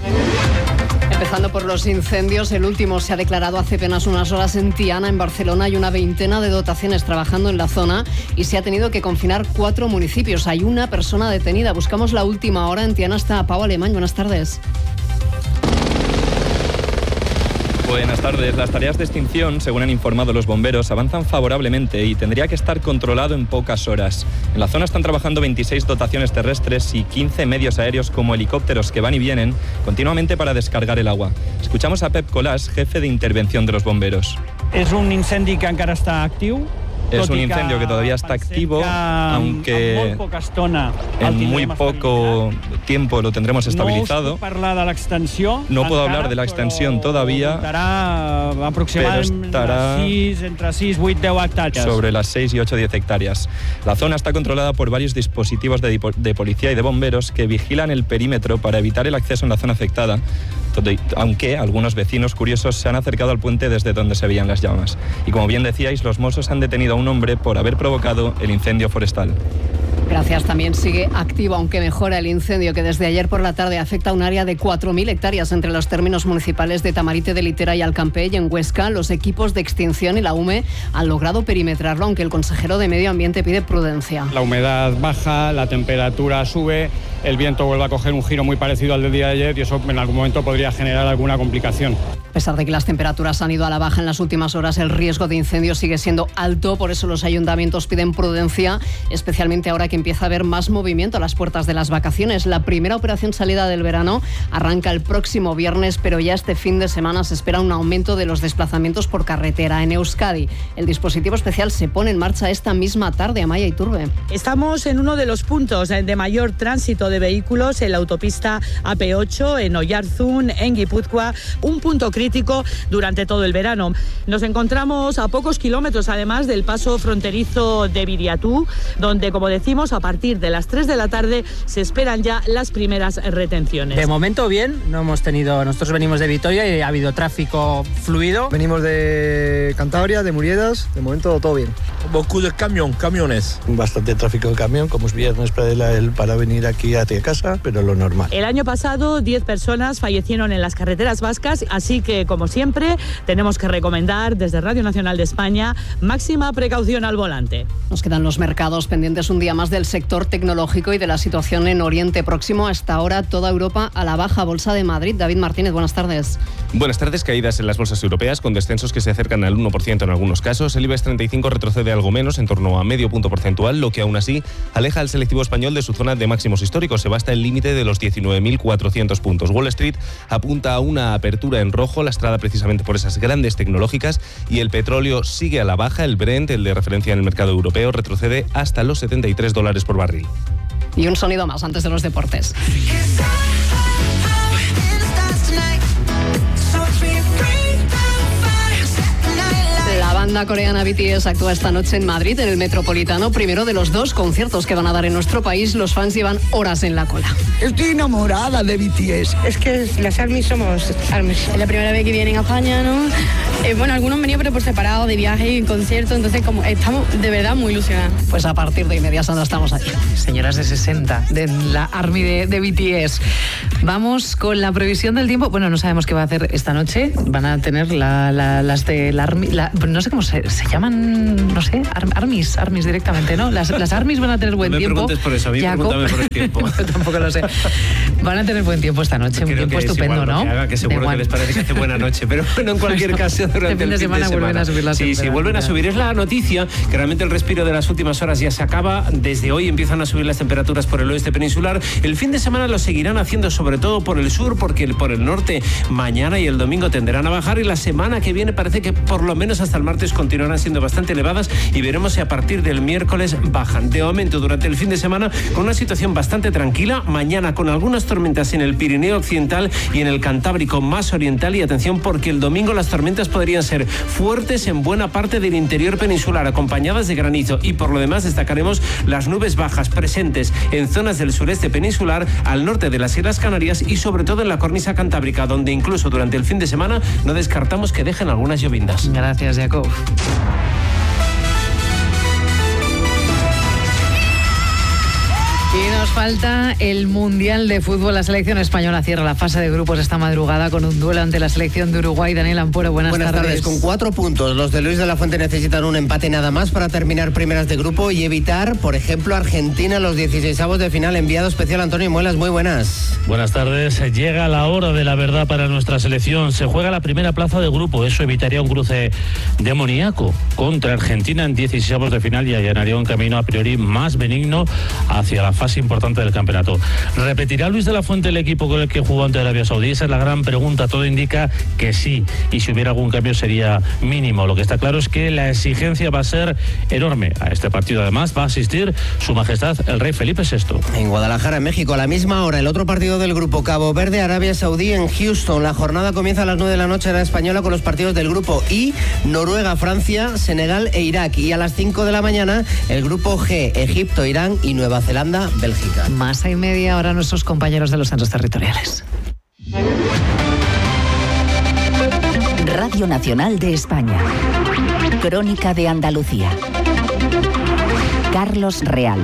Empezando por los incendios, el último se ha declarado hace apenas unas horas en Tiana, en Barcelona. Hay una veintena de dotaciones trabajando en la zona y se ha tenido que confinar cuatro municipios. Hay una persona detenida. Buscamos la última hora. En Tiana está Pau Alemán. Buenas tardes. Buenas tardes. Las tareas de extinción, según han informado los bomberos, avanzan favorablemente y tendría que estar controlado en pocas horas. En la zona están trabajando veintiséis dotaciones terrestres y quince medios aéreos como helicópteros que van y vienen continuamente para descargar el agua. Escuchamos a Pep Colàs, jefe de intervención de los bomberos. És un incendi que encara està actiu. Es un incendio que todavía está activo, aunque en muy poco tiempo lo tendremos estabilizado. No puedo hablar de la extensión todavía, pero estará sobre las seis y ocho, diez hectáreas. La zona está controlada por varios dispositivos de, de policía y de bomberos que vigilan el perímetro para evitar el acceso en la zona afectada, aunque algunos vecinos curiosos se han acercado al puente desde donde se veían las llamas. Y como bien decíais, los Mossos han detenido a un hombre por haber provocado el incendio forestal. Gracias. También sigue activo, aunque mejora, el incendio que desde ayer por la tarde afecta a un área de cuatro mil hectáreas entre los términos municipales de Tamarite de Litera y Alcampell. En Huesca, los equipos de extinción y la U M E han logrado perimetrarlo, aunque el consejero de Medio Ambiente pide prudencia. La humedad baja, la temperatura sube, el viento vuelve a coger un giro muy parecido al del día de ayer y eso en algún momento podría generar alguna complicación. A pesar de que las temperaturas han ido a la baja en las últimas horas, el riesgo de incendio sigue siendo alto. Por eso los ayuntamientos piden prudencia, especialmente ahora que empieza a haber más movimiento a las puertas de las vacaciones. La primera operación salida del verano arranca el próximo viernes, pero ya este fin de semana se espera un aumento de los desplazamientos por carretera. En Euskadi, el dispositivo especial se pone en marcha esta misma tarde. Amaya Iturbe. Estamos en uno de los puntos de mayor tránsito de vehículos, en la autopista A P ocho, en Oyarzún, en Guipúzcoa, un punto crítico durante todo el verano. Nos encontramos a pocos kilómetros, además, del paso fronterizo de Viriatú, donde, como decimos, a partir de las tres de la tarde se esperan ya las primeras retenciones. De momento bien, no hemos tenido, nosotros venimos de Vitoria y ha habido tráfico fluido. Venimos de Cantabria, de Muriedas, de momento todo bien. Beaucoup de camión, camiones. Bastante tráfico de camión, como es viernes para, el, para venir aquí quédate en casa, pero lo normal. El año pasado diez personas fallecieron en las carreteras vascas, así que, como siempre, tenemos que recomendar desde Radio Nacional de España máxima precaución al volante. Nos quedan los mercados pendientes un día más del sector tecnológico y de la situación en Oriente Próximo. Hasta ahora toda Europa a la baja. Bolsa de Madrid. David Martínez, buenas tardes. Buenas tardes. Caídas en las bolsas europeas con descensos que se acercan al uno por ciento en algunos casos. El IBEX treinta y cinco retrocede algo menos, en torno a medio punto porcentual, lo que aún así aleja al selectivo español de su zona de máximos históricos. Se va hasta el límite de los diecinueve mil cuatrocientos puntos. Wall Street apunta a una apertura en rojo, lastrada precisamente por esas grandes tecnológicas, y el petróleo sigue a la baja. El Brent, el de referencia en el mercado europeo, retrocede hasta los setenta y tres dólares por barril. Y un sonido más antes de los deportes. La banda coreana B T S actúa esta noche en Madrid, en el Metropolitano, primero de los dos conciertos que van a dar en nuestro país. Los fans llevan horas en la cola. Estoy enamorada de B T S. Es que las ARMYs somos ARMYs. Es la primera vez que vienen a España, ¿no? Eh, bueno, algunos han venido pero por separado, de viaje y en concierto, entonces como estamos de verdad muy ilusionados. Pues a partir de Inmedia Santa estamos aquí. Señoras de sesenta, de la ARMY de, de B T S. Vamos con la previsión del tiempo. Bueno, no sabemos qué va a hacer esta noche. Van a tener la, la, las de la ARMY, la, no sé cómo se, se llaman, no sé, ar, ARMYs, ARMYs directamente, ¿no? Las, las ARMYs van a tener buen no me tiempo. No me preguntes por eso, a mí pregúntame por el tiempo. Yo tampoco lo sé. Van a tener buen tiempo esta noche, un tiempo estupendo, ¿no? Que, haga, que seguro que les parece que hace buena noche, pero bueno, en cualquier caso, durante el fin de semana vuelven a subir las Sí, sí, vuelven a subir. Es la noticia que realmente el respiro de las últimas horas ya se acaba. Desde hoy empiezan a subir las temperaturas por el oeste peninsular. El fin de semana lo seguirán haciendo sobre todo por el sur, porque por el norte mañana y el domingo tenderán a bajar, y la semana que viene parece que por lo menos hasta el martes continuarán siendo bastante elevadas, y veremos si a partir del miércoles bajan. De momento, durante el fin de semana, con una situación bastante tranquila. Mañana con algunas tormentas en el Pirineo occidental y en el Cantábrico más oriental, y atención porque el domingo las tormentas podrían ser fuertes en buena parte del interior peninsular, acompañadas de granizo, y por lo demás destacaremos las nubes bajas presentes en zonas del sureste peninsular, al norte de las Islas Canarias y sobre todo en la cornisa cantábrica, donde incluso durante el fin de semana no descartamos que dejen algunas llovindas. Gracias, Jacob. Y nos falta el Mundial de Fútbol. La selección española cierra la fase de grupos esta madrugada con un duelo ante la selección de Uruguay. Daniel Ampuero, buenas, buenas tardes. tardes. Con cuatro puntos, los de Luis de la Fuente necesitan un empate nada más para terminar primeras de grupo y evitar, por ejemplo, Argentina, los dieciseisavos de final. Enviado especial Antonio Muelas, muy buenas. Buenas tardes. Llega la hora de la verdad para nuestra selección. Se juega la primera plaza de grupo. Eso evitaría un cruce demoníaco contra Argentina en dieciseisavos de final y allanaría un camino a priori más benigno hacia la fase importante del campeonato. ¿Repetirá Luis de la Fuente el equipo con el que jugó ante Arabia Saudí? Esa es la gran pregunta. Todo indica que sí, y si hubiera algún cambio sería mínimo. Lo que está claro es que la exigencia va a ser enorme. A este partido además va a asistir Su Majestad el Rey Felipe sexto. En Guadalajara, en México, a la misma hora, el otro partido del grupo, Cabo Verde, Arabia Saudí en Houston. La jornada comienza a las nueve de la noche en la española con los partidos del grupo I, Noruega, Francia, Senegal e Irak. Y a las cinco de la mañana el grupo G, Egipto, Irán y Nueva Zelanda, Bélgica. Más y media ahora nuestros compañeros de los centros territoriales. Radio Nacional de España. Crónica de Andalucía. Carlos Real.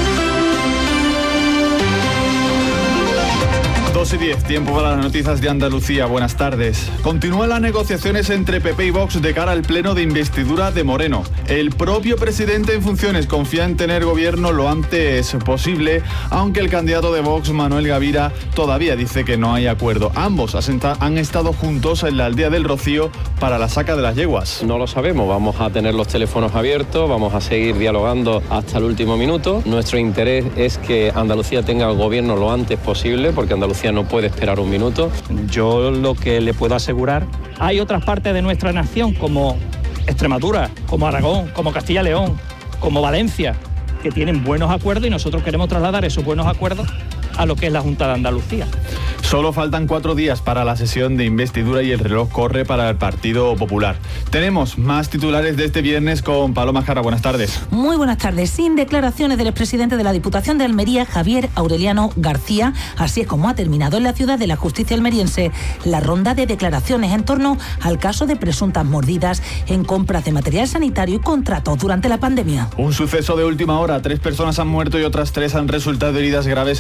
dos y diez, tiempo para las noticias de Andalucía. Buenas tardes. Continúan las negociaciones entre P P y Vox de cara al pleno de investidura de Moreno. El propio presidente en funciones confía en tener gobierno lo antes posible, aunque el candidato de Vox, Manuel Gavira, todavía dice que no hay acuerdo. Ambos han estado juntos en la aldea del Rocío para la saca de las yeguas. No lo sabemos, vamos a tener los teléfonos abiertos, vamos a seguir dialogando hasta el último minuto. Nuestro interés es que Andalucía tenga gobierno lo antes posible, porque Andalucía no puede esperar un minuto. Yo lo que le puedo asegurar, hay otras partes de nuestra nación como Extremadura, como Aragón, como Castilla y León, como Valencia, que tienen buenos acuerdos, y nosotros queremos trasladar esos buenos acuerdos a lo que es la Junta de Andalucía. Solo faltan cuatro días para la sesión de investidura y el reloj corre para el Partido Popular. Tenemos más titulares de este viernes con Paloma Jara. Buenas tardes. Muy buenas tardes. Sin declaraciones del expresidente de la Diputación de Almería, Javier Aureliano García, así es como ha terminado en la ciudad de la justicia almeriense la ronda de declaraciones en torno al caso de presuntas mordidas en compras de material sanitario y contratos durante la pandemia. Un suceso de última hora. Tres personas han muerto y otras tres han resultado heridas graves en un accidente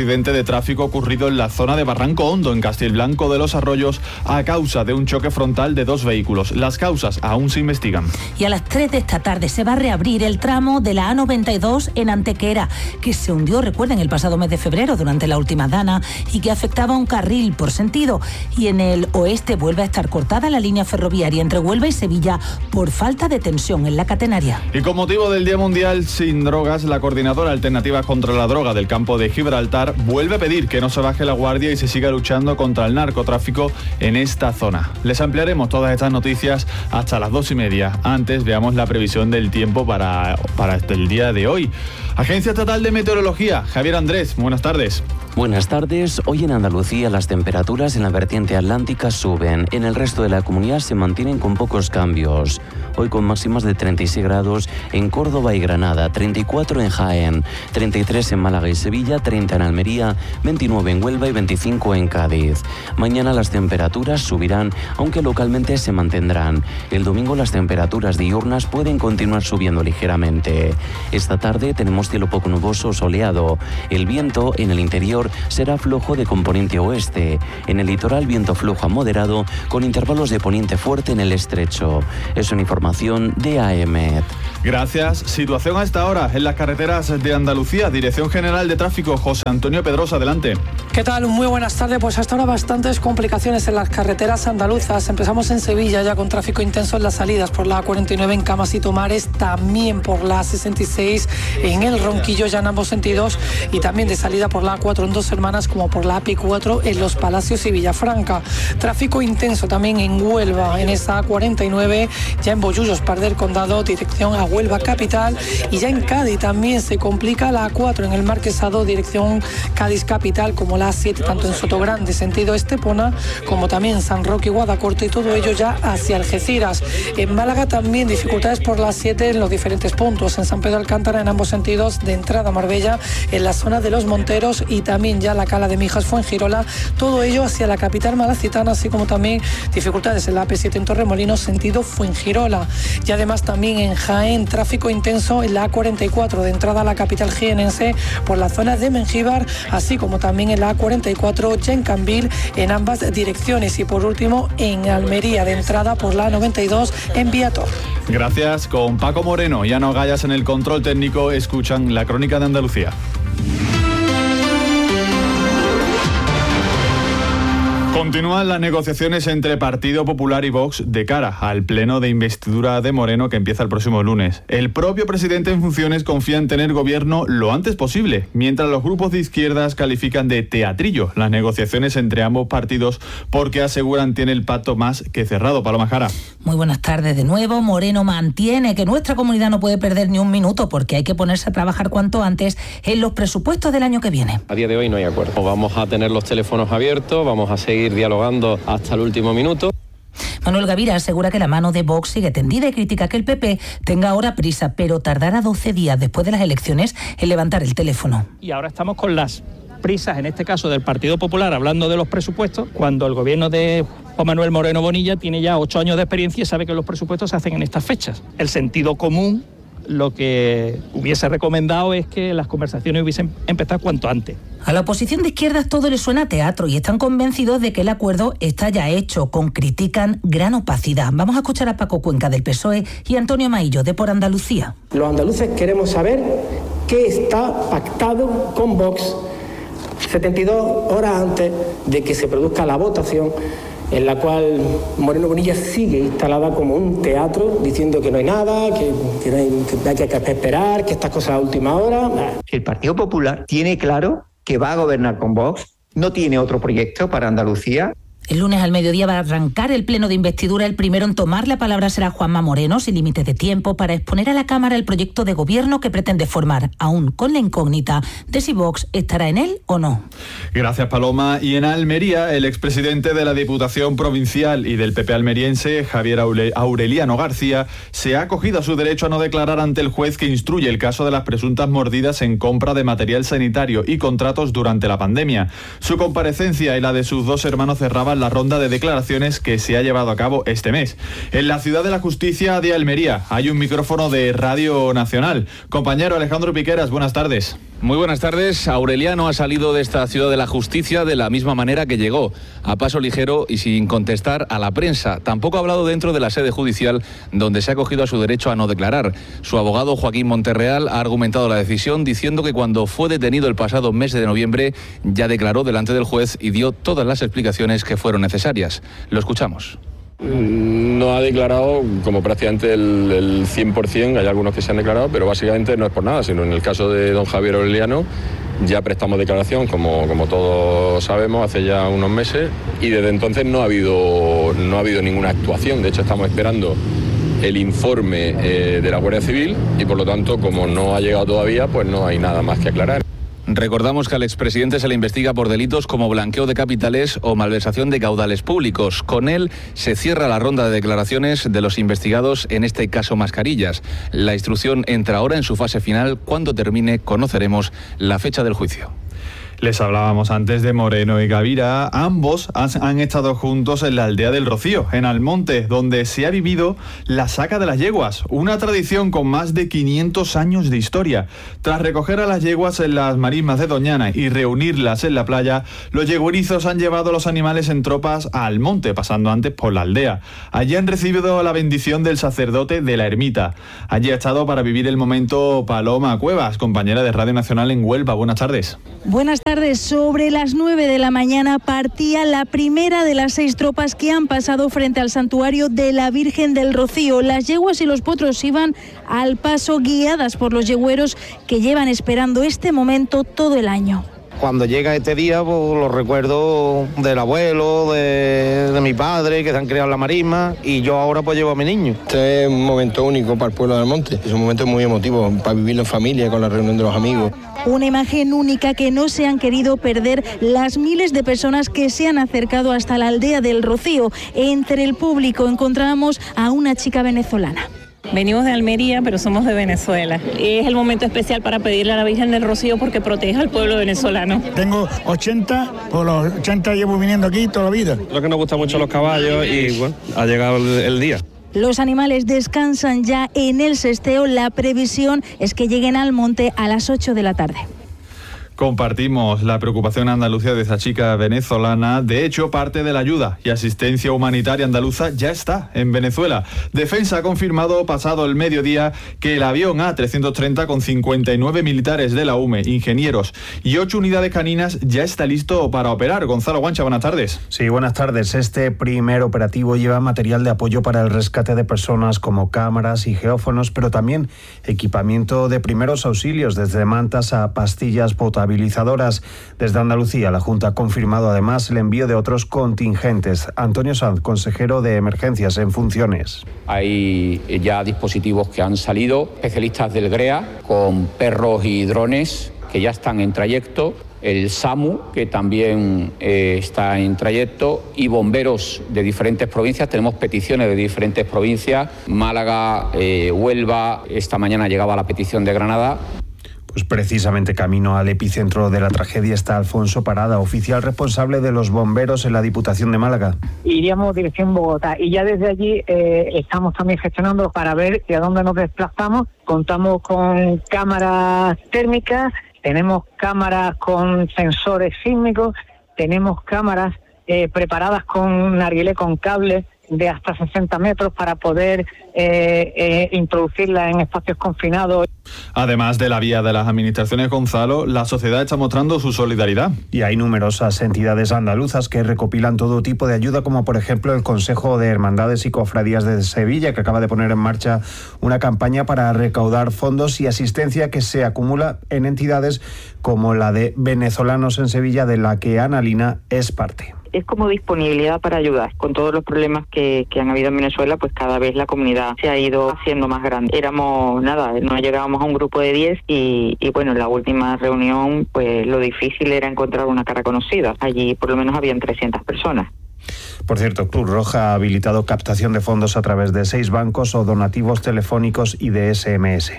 accidente de tráfico ocurrido en la zona de Barranco Hondo, en Castilblanco de los Arroyos, a causa de un choque frontal de dos vehículos. Las causas aún se investigan. Y a las tres de esta tarde se va a reabrir el tramo de la A noventa y dos en Antequera, que se hundió, recuerden, el pasado mes de febrero durante la última dana y que afectaba a un carril por sentido. Y en el oeste vuelve a estar cortada la línea ferroviaria entre Huelva y Sevilla por falta de tensión en la catenaria. Y con motivo del Día Mundial sin Drogas, la Coordinadora Alternativa contra la Droga del campo de Gibraltar vuelve a pedir que no se baje la guardia y se siga luchando contra el narcotráfico en esta zona. Les ampliaremos todas estas noticias hasta las dos y media. Antes veamos la previsión del tiempo para, para el día de hoy. Agencia Estatal de Meteorología, Javier Andrés, buenas tardes. Buenas tardes. Hoy en Andalucía las temperaturas en la vertiente atlántica suben. En el resto de la comunidad se mantienen con pocos cambios. Hoy con máximas de treinta y seis grados en Córdoba y Granada, treinta y cuatro en Jaén, treinta y tres en Málaga y Sevilla, treinta en Almería, veintinueve en Huelva y veinticinco en Cádiz. Mañana las temperaturas subirán, aunque localmente se mantendrán. El domingo las temperaturas diurnas pueden continuar subiendo ligeramente. Esta tarde tenemos cielo poco nuboso o soleado. El viento en el interior será flojo de componente oeste. En el litoral viento flojo a moderado con intervalos de poniente fuerte en el estrecho. Es una información de A E M E T. Gracias. Situación a esta hora en las carreteras de Andalucía. Dirección General de Tráfico, José Antonio Pedrosa, adelante. ¿Qué tal? Muy buenas tardes. Pues hasta ahora bastantes complicaciones en las carreteras andaluzas. Empezamos en Sevilla ya con tráfico intenso en las salidas por la A cuarenta y nueve en Camas y Tomares, también por la A sesenta y seis en El Ronquillo ya en ambos sentidos y también de salida por la A cuatro en Dos Hermanas como por la A P cuatro en Los Palacios y Villafranca. Tráfico intenso también en Huelva en esa A cuarenta y nueve, ya en Bollullos, Par del Condado, dirección a Huelva capital, y ya en Cádiz también se complica la A cuatro en el Marquesado, dirección Cádiz capital, como la A siete tanto en Sotogrande sentido Estepona como también San Roque y Guadacorte, y todo ello ya hacia Algeciras. En Málaga también dificultades por la A siete en los diferentes puntos, en San Pedro Alcántara en ambos sentidos, de entrada a Marbella en la zona de Los Monteros y también ya la Cala de Mijas Fuengirola, todo ello hacia la capital malacitana, así como también dificultades en la A P siete en Torremolinos sentido Fuengirola. Y además también en Jaén tráfico intenso en la A cuarenta y cuatro de entrada a la capital jienense por la zona de Mengíbar, así como también en la A cuarenta y cuatro ya en Cambil en ambas direcciones, y por último en Almería de entrada por la A noventa y dos en Viator. Gracias. Con Paco Moreno y Ana Gallas en el control técnico, escuchan la Crónica de Andalucía. Continúan las negociaciones entre Partido Popular y Vox de cara al pleno de investidura de Moreno que empieza el próximo lunes. El propio presidente en funciones confía en tener gobierno lo antes posible, mientras los grupos de izquierdas califican de teatrillo las negociaciones entre ambos partidos porque aseguran tiene el pacto más que cerrado. Paloma Jara. Muy buenas tardes de nuevo. Moreno mantiene que nuestra comunidad no puede perder ni un minuto porque hay que ponerse a trabajar cuanto antes en los presupuestos del año que viene. A día de hoy no hay acuerdo. Vamos a tener los teléfonos abiertos, vamos a seguir dialogando hasta el último minuto. Manuel Gavira asegura que la mano de Vox sigue tendida y critica que el P P tenga ahora prisa, pero tardará doce días después de las elecciones en levantar el teléfono. Y ahora estamos con las prisas, en este caso del Partido Popular, hablando de los presupuestos, cuando el gobierno de Juan Manuel Moreno Bonilla tiene ya ocho años de experiencia y sabe que los presupuestos se hacen en estas fechas. El sentido común lo que hubiese recomendado es que las conversaciones hubiesen empezado cuanto antes. A la oposición de izquierdas todo le suena a teatro y están convencidos de que el acuerdo está ya hecho, con critican gran opacidad. Vamos a escuchar a Paco Cuenca del P S O E y Antonio Maillo de Por Andalucía. Los andaluces queremos saber qué está pactado con Vox setenta y dos horas antes de que se produzca la votación, en la cual Moreno Bonilla sigue instalada como un teatro, diciendo que no hay nada, que, que, no hay, que hay que esperar, que estas cosas a última hora. El Partido Popular tiene claro que va a gobernar con Vox, no tiene otro proyecto para Andalucía. El lunes al mediodía va a arrancar el pleno de investidura. El primero en tomar la palabra será Juanma Moreno, sin límites de tiempo, para exponer a la Cámara el proyecto de gobierno que pretende formar, aún con la incógnita de si Vox estará en él o no. Gracias, Paloma. Y en Almería, el expresidente de la Diputación Provincial y del P P almeriense, Javier Aureliano García, se ha acogido a su derecho a no declarar ante el juez que instruye el caso de las presuntas mordidas en compra de material sanitario y contratos durante la pandemia. Su comparecencia y la de sus dos hermanos cerraba participa en la ronda de declaraciones que se ha llevado a cabo este mes. En la Ciudad de la Justicia de Almería hay un micrófono de Radio Nacional. Compañero Alejandro Piqueras, buenas tardes. Muy buenas tardes. Aureliano ha salido de esta Ciudad de la Justicia de la misma manera que llegó, a paso ligero y sin contestar a la prensa. Tampoco ha hablado dentro de la sede judicial, donde se ha acogido a su derecho a no declarar. Su abogado Joaquín Monterreal ha argumentado la decisión diciendo que cuando fue detenido el pasado mes de noviembre ya declaró delante del juez y dio todas las explicaciones que fueron necesarias. Lo escuchamos. No ha declarado como prácticamente el, el cien por ciento, hay algunos que se han declarado, pero básicamente no es por nada, sino en el caso de don Javier Aureliano ya prestamos declaración, como, como todos sabemos, hace ya unos meses, y desde entonces no ha habido, no ha habido ninguna actuación. De hecho, estamos esperando el informe eh, de la Guardia Civil y, por lo tanto, como no ha llegado todavía, pues no hay nada más que aclarar. Recordamos que al expresidente se le investiga por delitos como blanqueo de capitales o malversación de caudales públicos. Con él se cierra la ronda de declaraciones de los investigados en este caso Mascarillas. La instrucción entra ahora en su fase final. Cuando termine, conoceremos la fecha del juicio. Les hablábamos antes de Moreno y Gavira. Ambos han, han estado juntos en la aldea del Rocío, en Almonte, donde se ha vivido la saca de las yeguas, una tradición con más de quinientos años de historia. Tras recoger a las yeguas en las marismas de Doñana y reunirlas en la playa, los yeguerizos han llevado a los animales en tropas a Almonte, pasando antes por la aldea. Allí han recibido la bendición del sacerdote de la ermita. Allí ha estado para vivir el momento Paloma Cuevas, compañera de Radio Nacional en Huelva. Buenas tardes. Buenas tardes. Sobre las nueve de la mañana partía la primera de las seis tropas que han pasado frente al santuario de la Virgen del Rocío. Las yeguas y los potros iban al paso, guiadas por los yegüeros que llevan esperando este momento todo el año. Cuando llega este día, pues los recuerdo del abuelo, de, de mi padre, que se han criado en la marisma, y yo ahora pues llevo a mi niño. Este es un momento único para el pueblo de Almonte, es un momento muy emotivo para vivirlo en familia, con la reunión de los amigos. Una imagen única que no se han querido perder las miles de personas que se han acercado hasta la aldea del Rocío. Entre el público encontramos a una chica venezolana. Venimos de Almería, pero somos de Venezuela. Es el momento especial para pedirle a la Virgen del Rocío porque proteja al pueblo venezolano. Tengo ochenta, por los ochenta llevo viniendo aquí toda la vida. Lo que nos gustan mucho los caballos y bueno, ha llegado el, el día. Los animales descansan ya en el sesteo. La previsión es que lleguen al monte a las ocho de la tarde. Compartimos la preocupación andalucía de esa chica venezolana. De hecho, parte de la ayuda y asistencia humanitaria andaluza ya está en Venezuela. Defensa ha confirmado pasado el mediodía que el avión A trescientos treinta con cincuenta y nueve militares de la U M E, ingenieros y ocho unidades caninas ya está listo para operar. Gonzalo Guancha, buenas tardes. Sí, buenas tardes. Este primer operativo lleva material de apoyo para el rescate de personas como cámaras y geófonos, pero también equipamiento de primeros auxilios, desde mantas a pastillas potabilizadoras. Desde Andalucía, la Junta ha confirmado además el envío de otros contingentes. Antonio Sanz, consejero de Emergencias en funciones. Hay ya dispositivos que han salido, especialistas del G R E A, con perros y drones que ya están en trayecto, el SAMU, que también eh, está en trayecto, y bomberos de diferentes provincias. Tenemos peticiones de diferentes provincias, Málaga, eh, Huelva, esta mañana llegaba la petición de Granada. Pues precisamente camino al epicentro de la tragedia está Alfonso Parada, oficial responsable de los bomberos en la Diputación de Málaga. Iríamos dirección Bogotá y ya desde allí eh, estamos también gestionando para ver hacia dónde nos desplazamos. Contamos con cámaras térmicas, tenemos cámaras con sensores sísmicos, tenemos cámaras eh, preparadas con narguilé con cable de hasta sesenta metros para poder eh, eh, introducirla en espacios confinados. Además de la vía de las administraciones, Gonzalo, la sociedad está mostrando su solidaridad. Y hay numerosas entidades andaluzas que recopilan todo tipo de ayuda, como por ejemplo el Consejo de Hermandades y Cofradías de Sevilla, que acaba de poner en marcha una campaña para recaudar fondos y asistencia que se acumula en entidades como la de Venezolanos en Sevilla, de la que Ana Lina es parte. Es como disponibilidad para ayudar. Con todos los problemas que, que han habido en Venezuela, pues cada vez la comunidad se ha ido haciendo más grande. Éramos, nada, no llegábamos a un grupo de diez y, y bueno, en la última reunión, pues lo difícil era encontrar una cara conocida. Allí por lo menos habían trescientas personas. Por cierto, Cruz Roja ha habilitado captación de fondos a través de seis bancos o donativos telefónicos y de ese eme ese.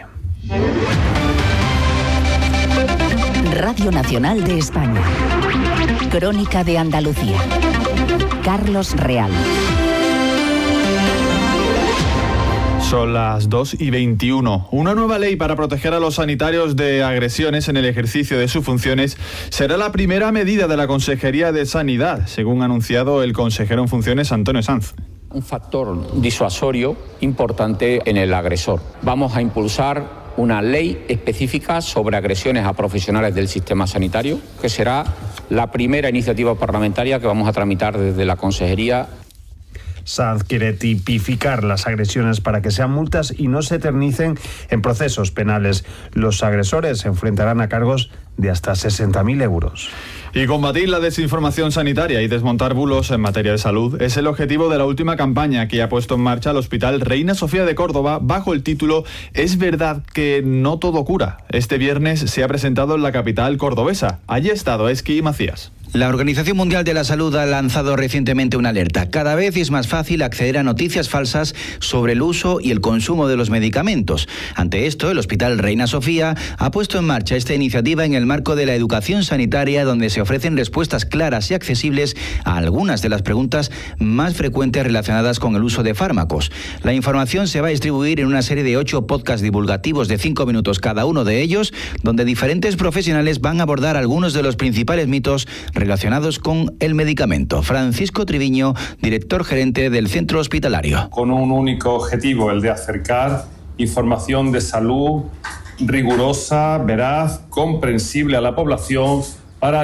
Radio Nacional de España. Crónica de Andalucía. Carlos Real. Son las dos y veintiuno. Una nueva ley para proteger a los sanitarios de agresiones en el ejercicio de sus funciones será la primera medida de la Consejería de Sanidad, según ha anunciado el consejero en funciones Antonio Sanz. Un factor disuasorio importante en el agresor. Vamos a impulsar una ley específica sobre agresiones a profesionales del sistema sanitario, que será la primera iniciativa parlamentaria que vamos a tramitar desde la Consejería. Sanz quiere tipificar las agresiones para que sean multas y no se eternicen en procesos penales. Los agresores se enfrentarán a cargos de hasta sesenta mil euros. Y combatir la desinformación sanitaria y desmontar bulos en materia de salud es el objetivo de la última campaña que ha puesto en marcha el Hospital Reina Sofía de Córdoba bajo el título «Es verdad que no todo cura». Este viernes se ha presentado en la capital cordobesa. Allí ha estado Esqui Macías. La Organización Mundial de la Salud ha lanzado recientemente una alerta. Cada vez es más fácil acceder a noticias falsas sobre el uso y el consumo de los medicamentos. Ante esto, el Hospital Reina Sofía ha puesto en marcha esta iniciativa en el marco de la educación sanitaria, donde se ofrecen respuestas claras y accesibles a algunas de las preguntas más frecuentes relacionadas con el uso de fármacos. La información se va a distribuir en una serie de ocho podcasts divulgativos de cinco minutos cada uno de ellos, donde diferentes profesionales van a abordar algunos de los principales mitos relacionados con el medicamento. Francisco Triviño, director gerente del centro hospitalario. Con un único objetivo, el de acercar información de salud rigurosa, veraz, comprensible a la población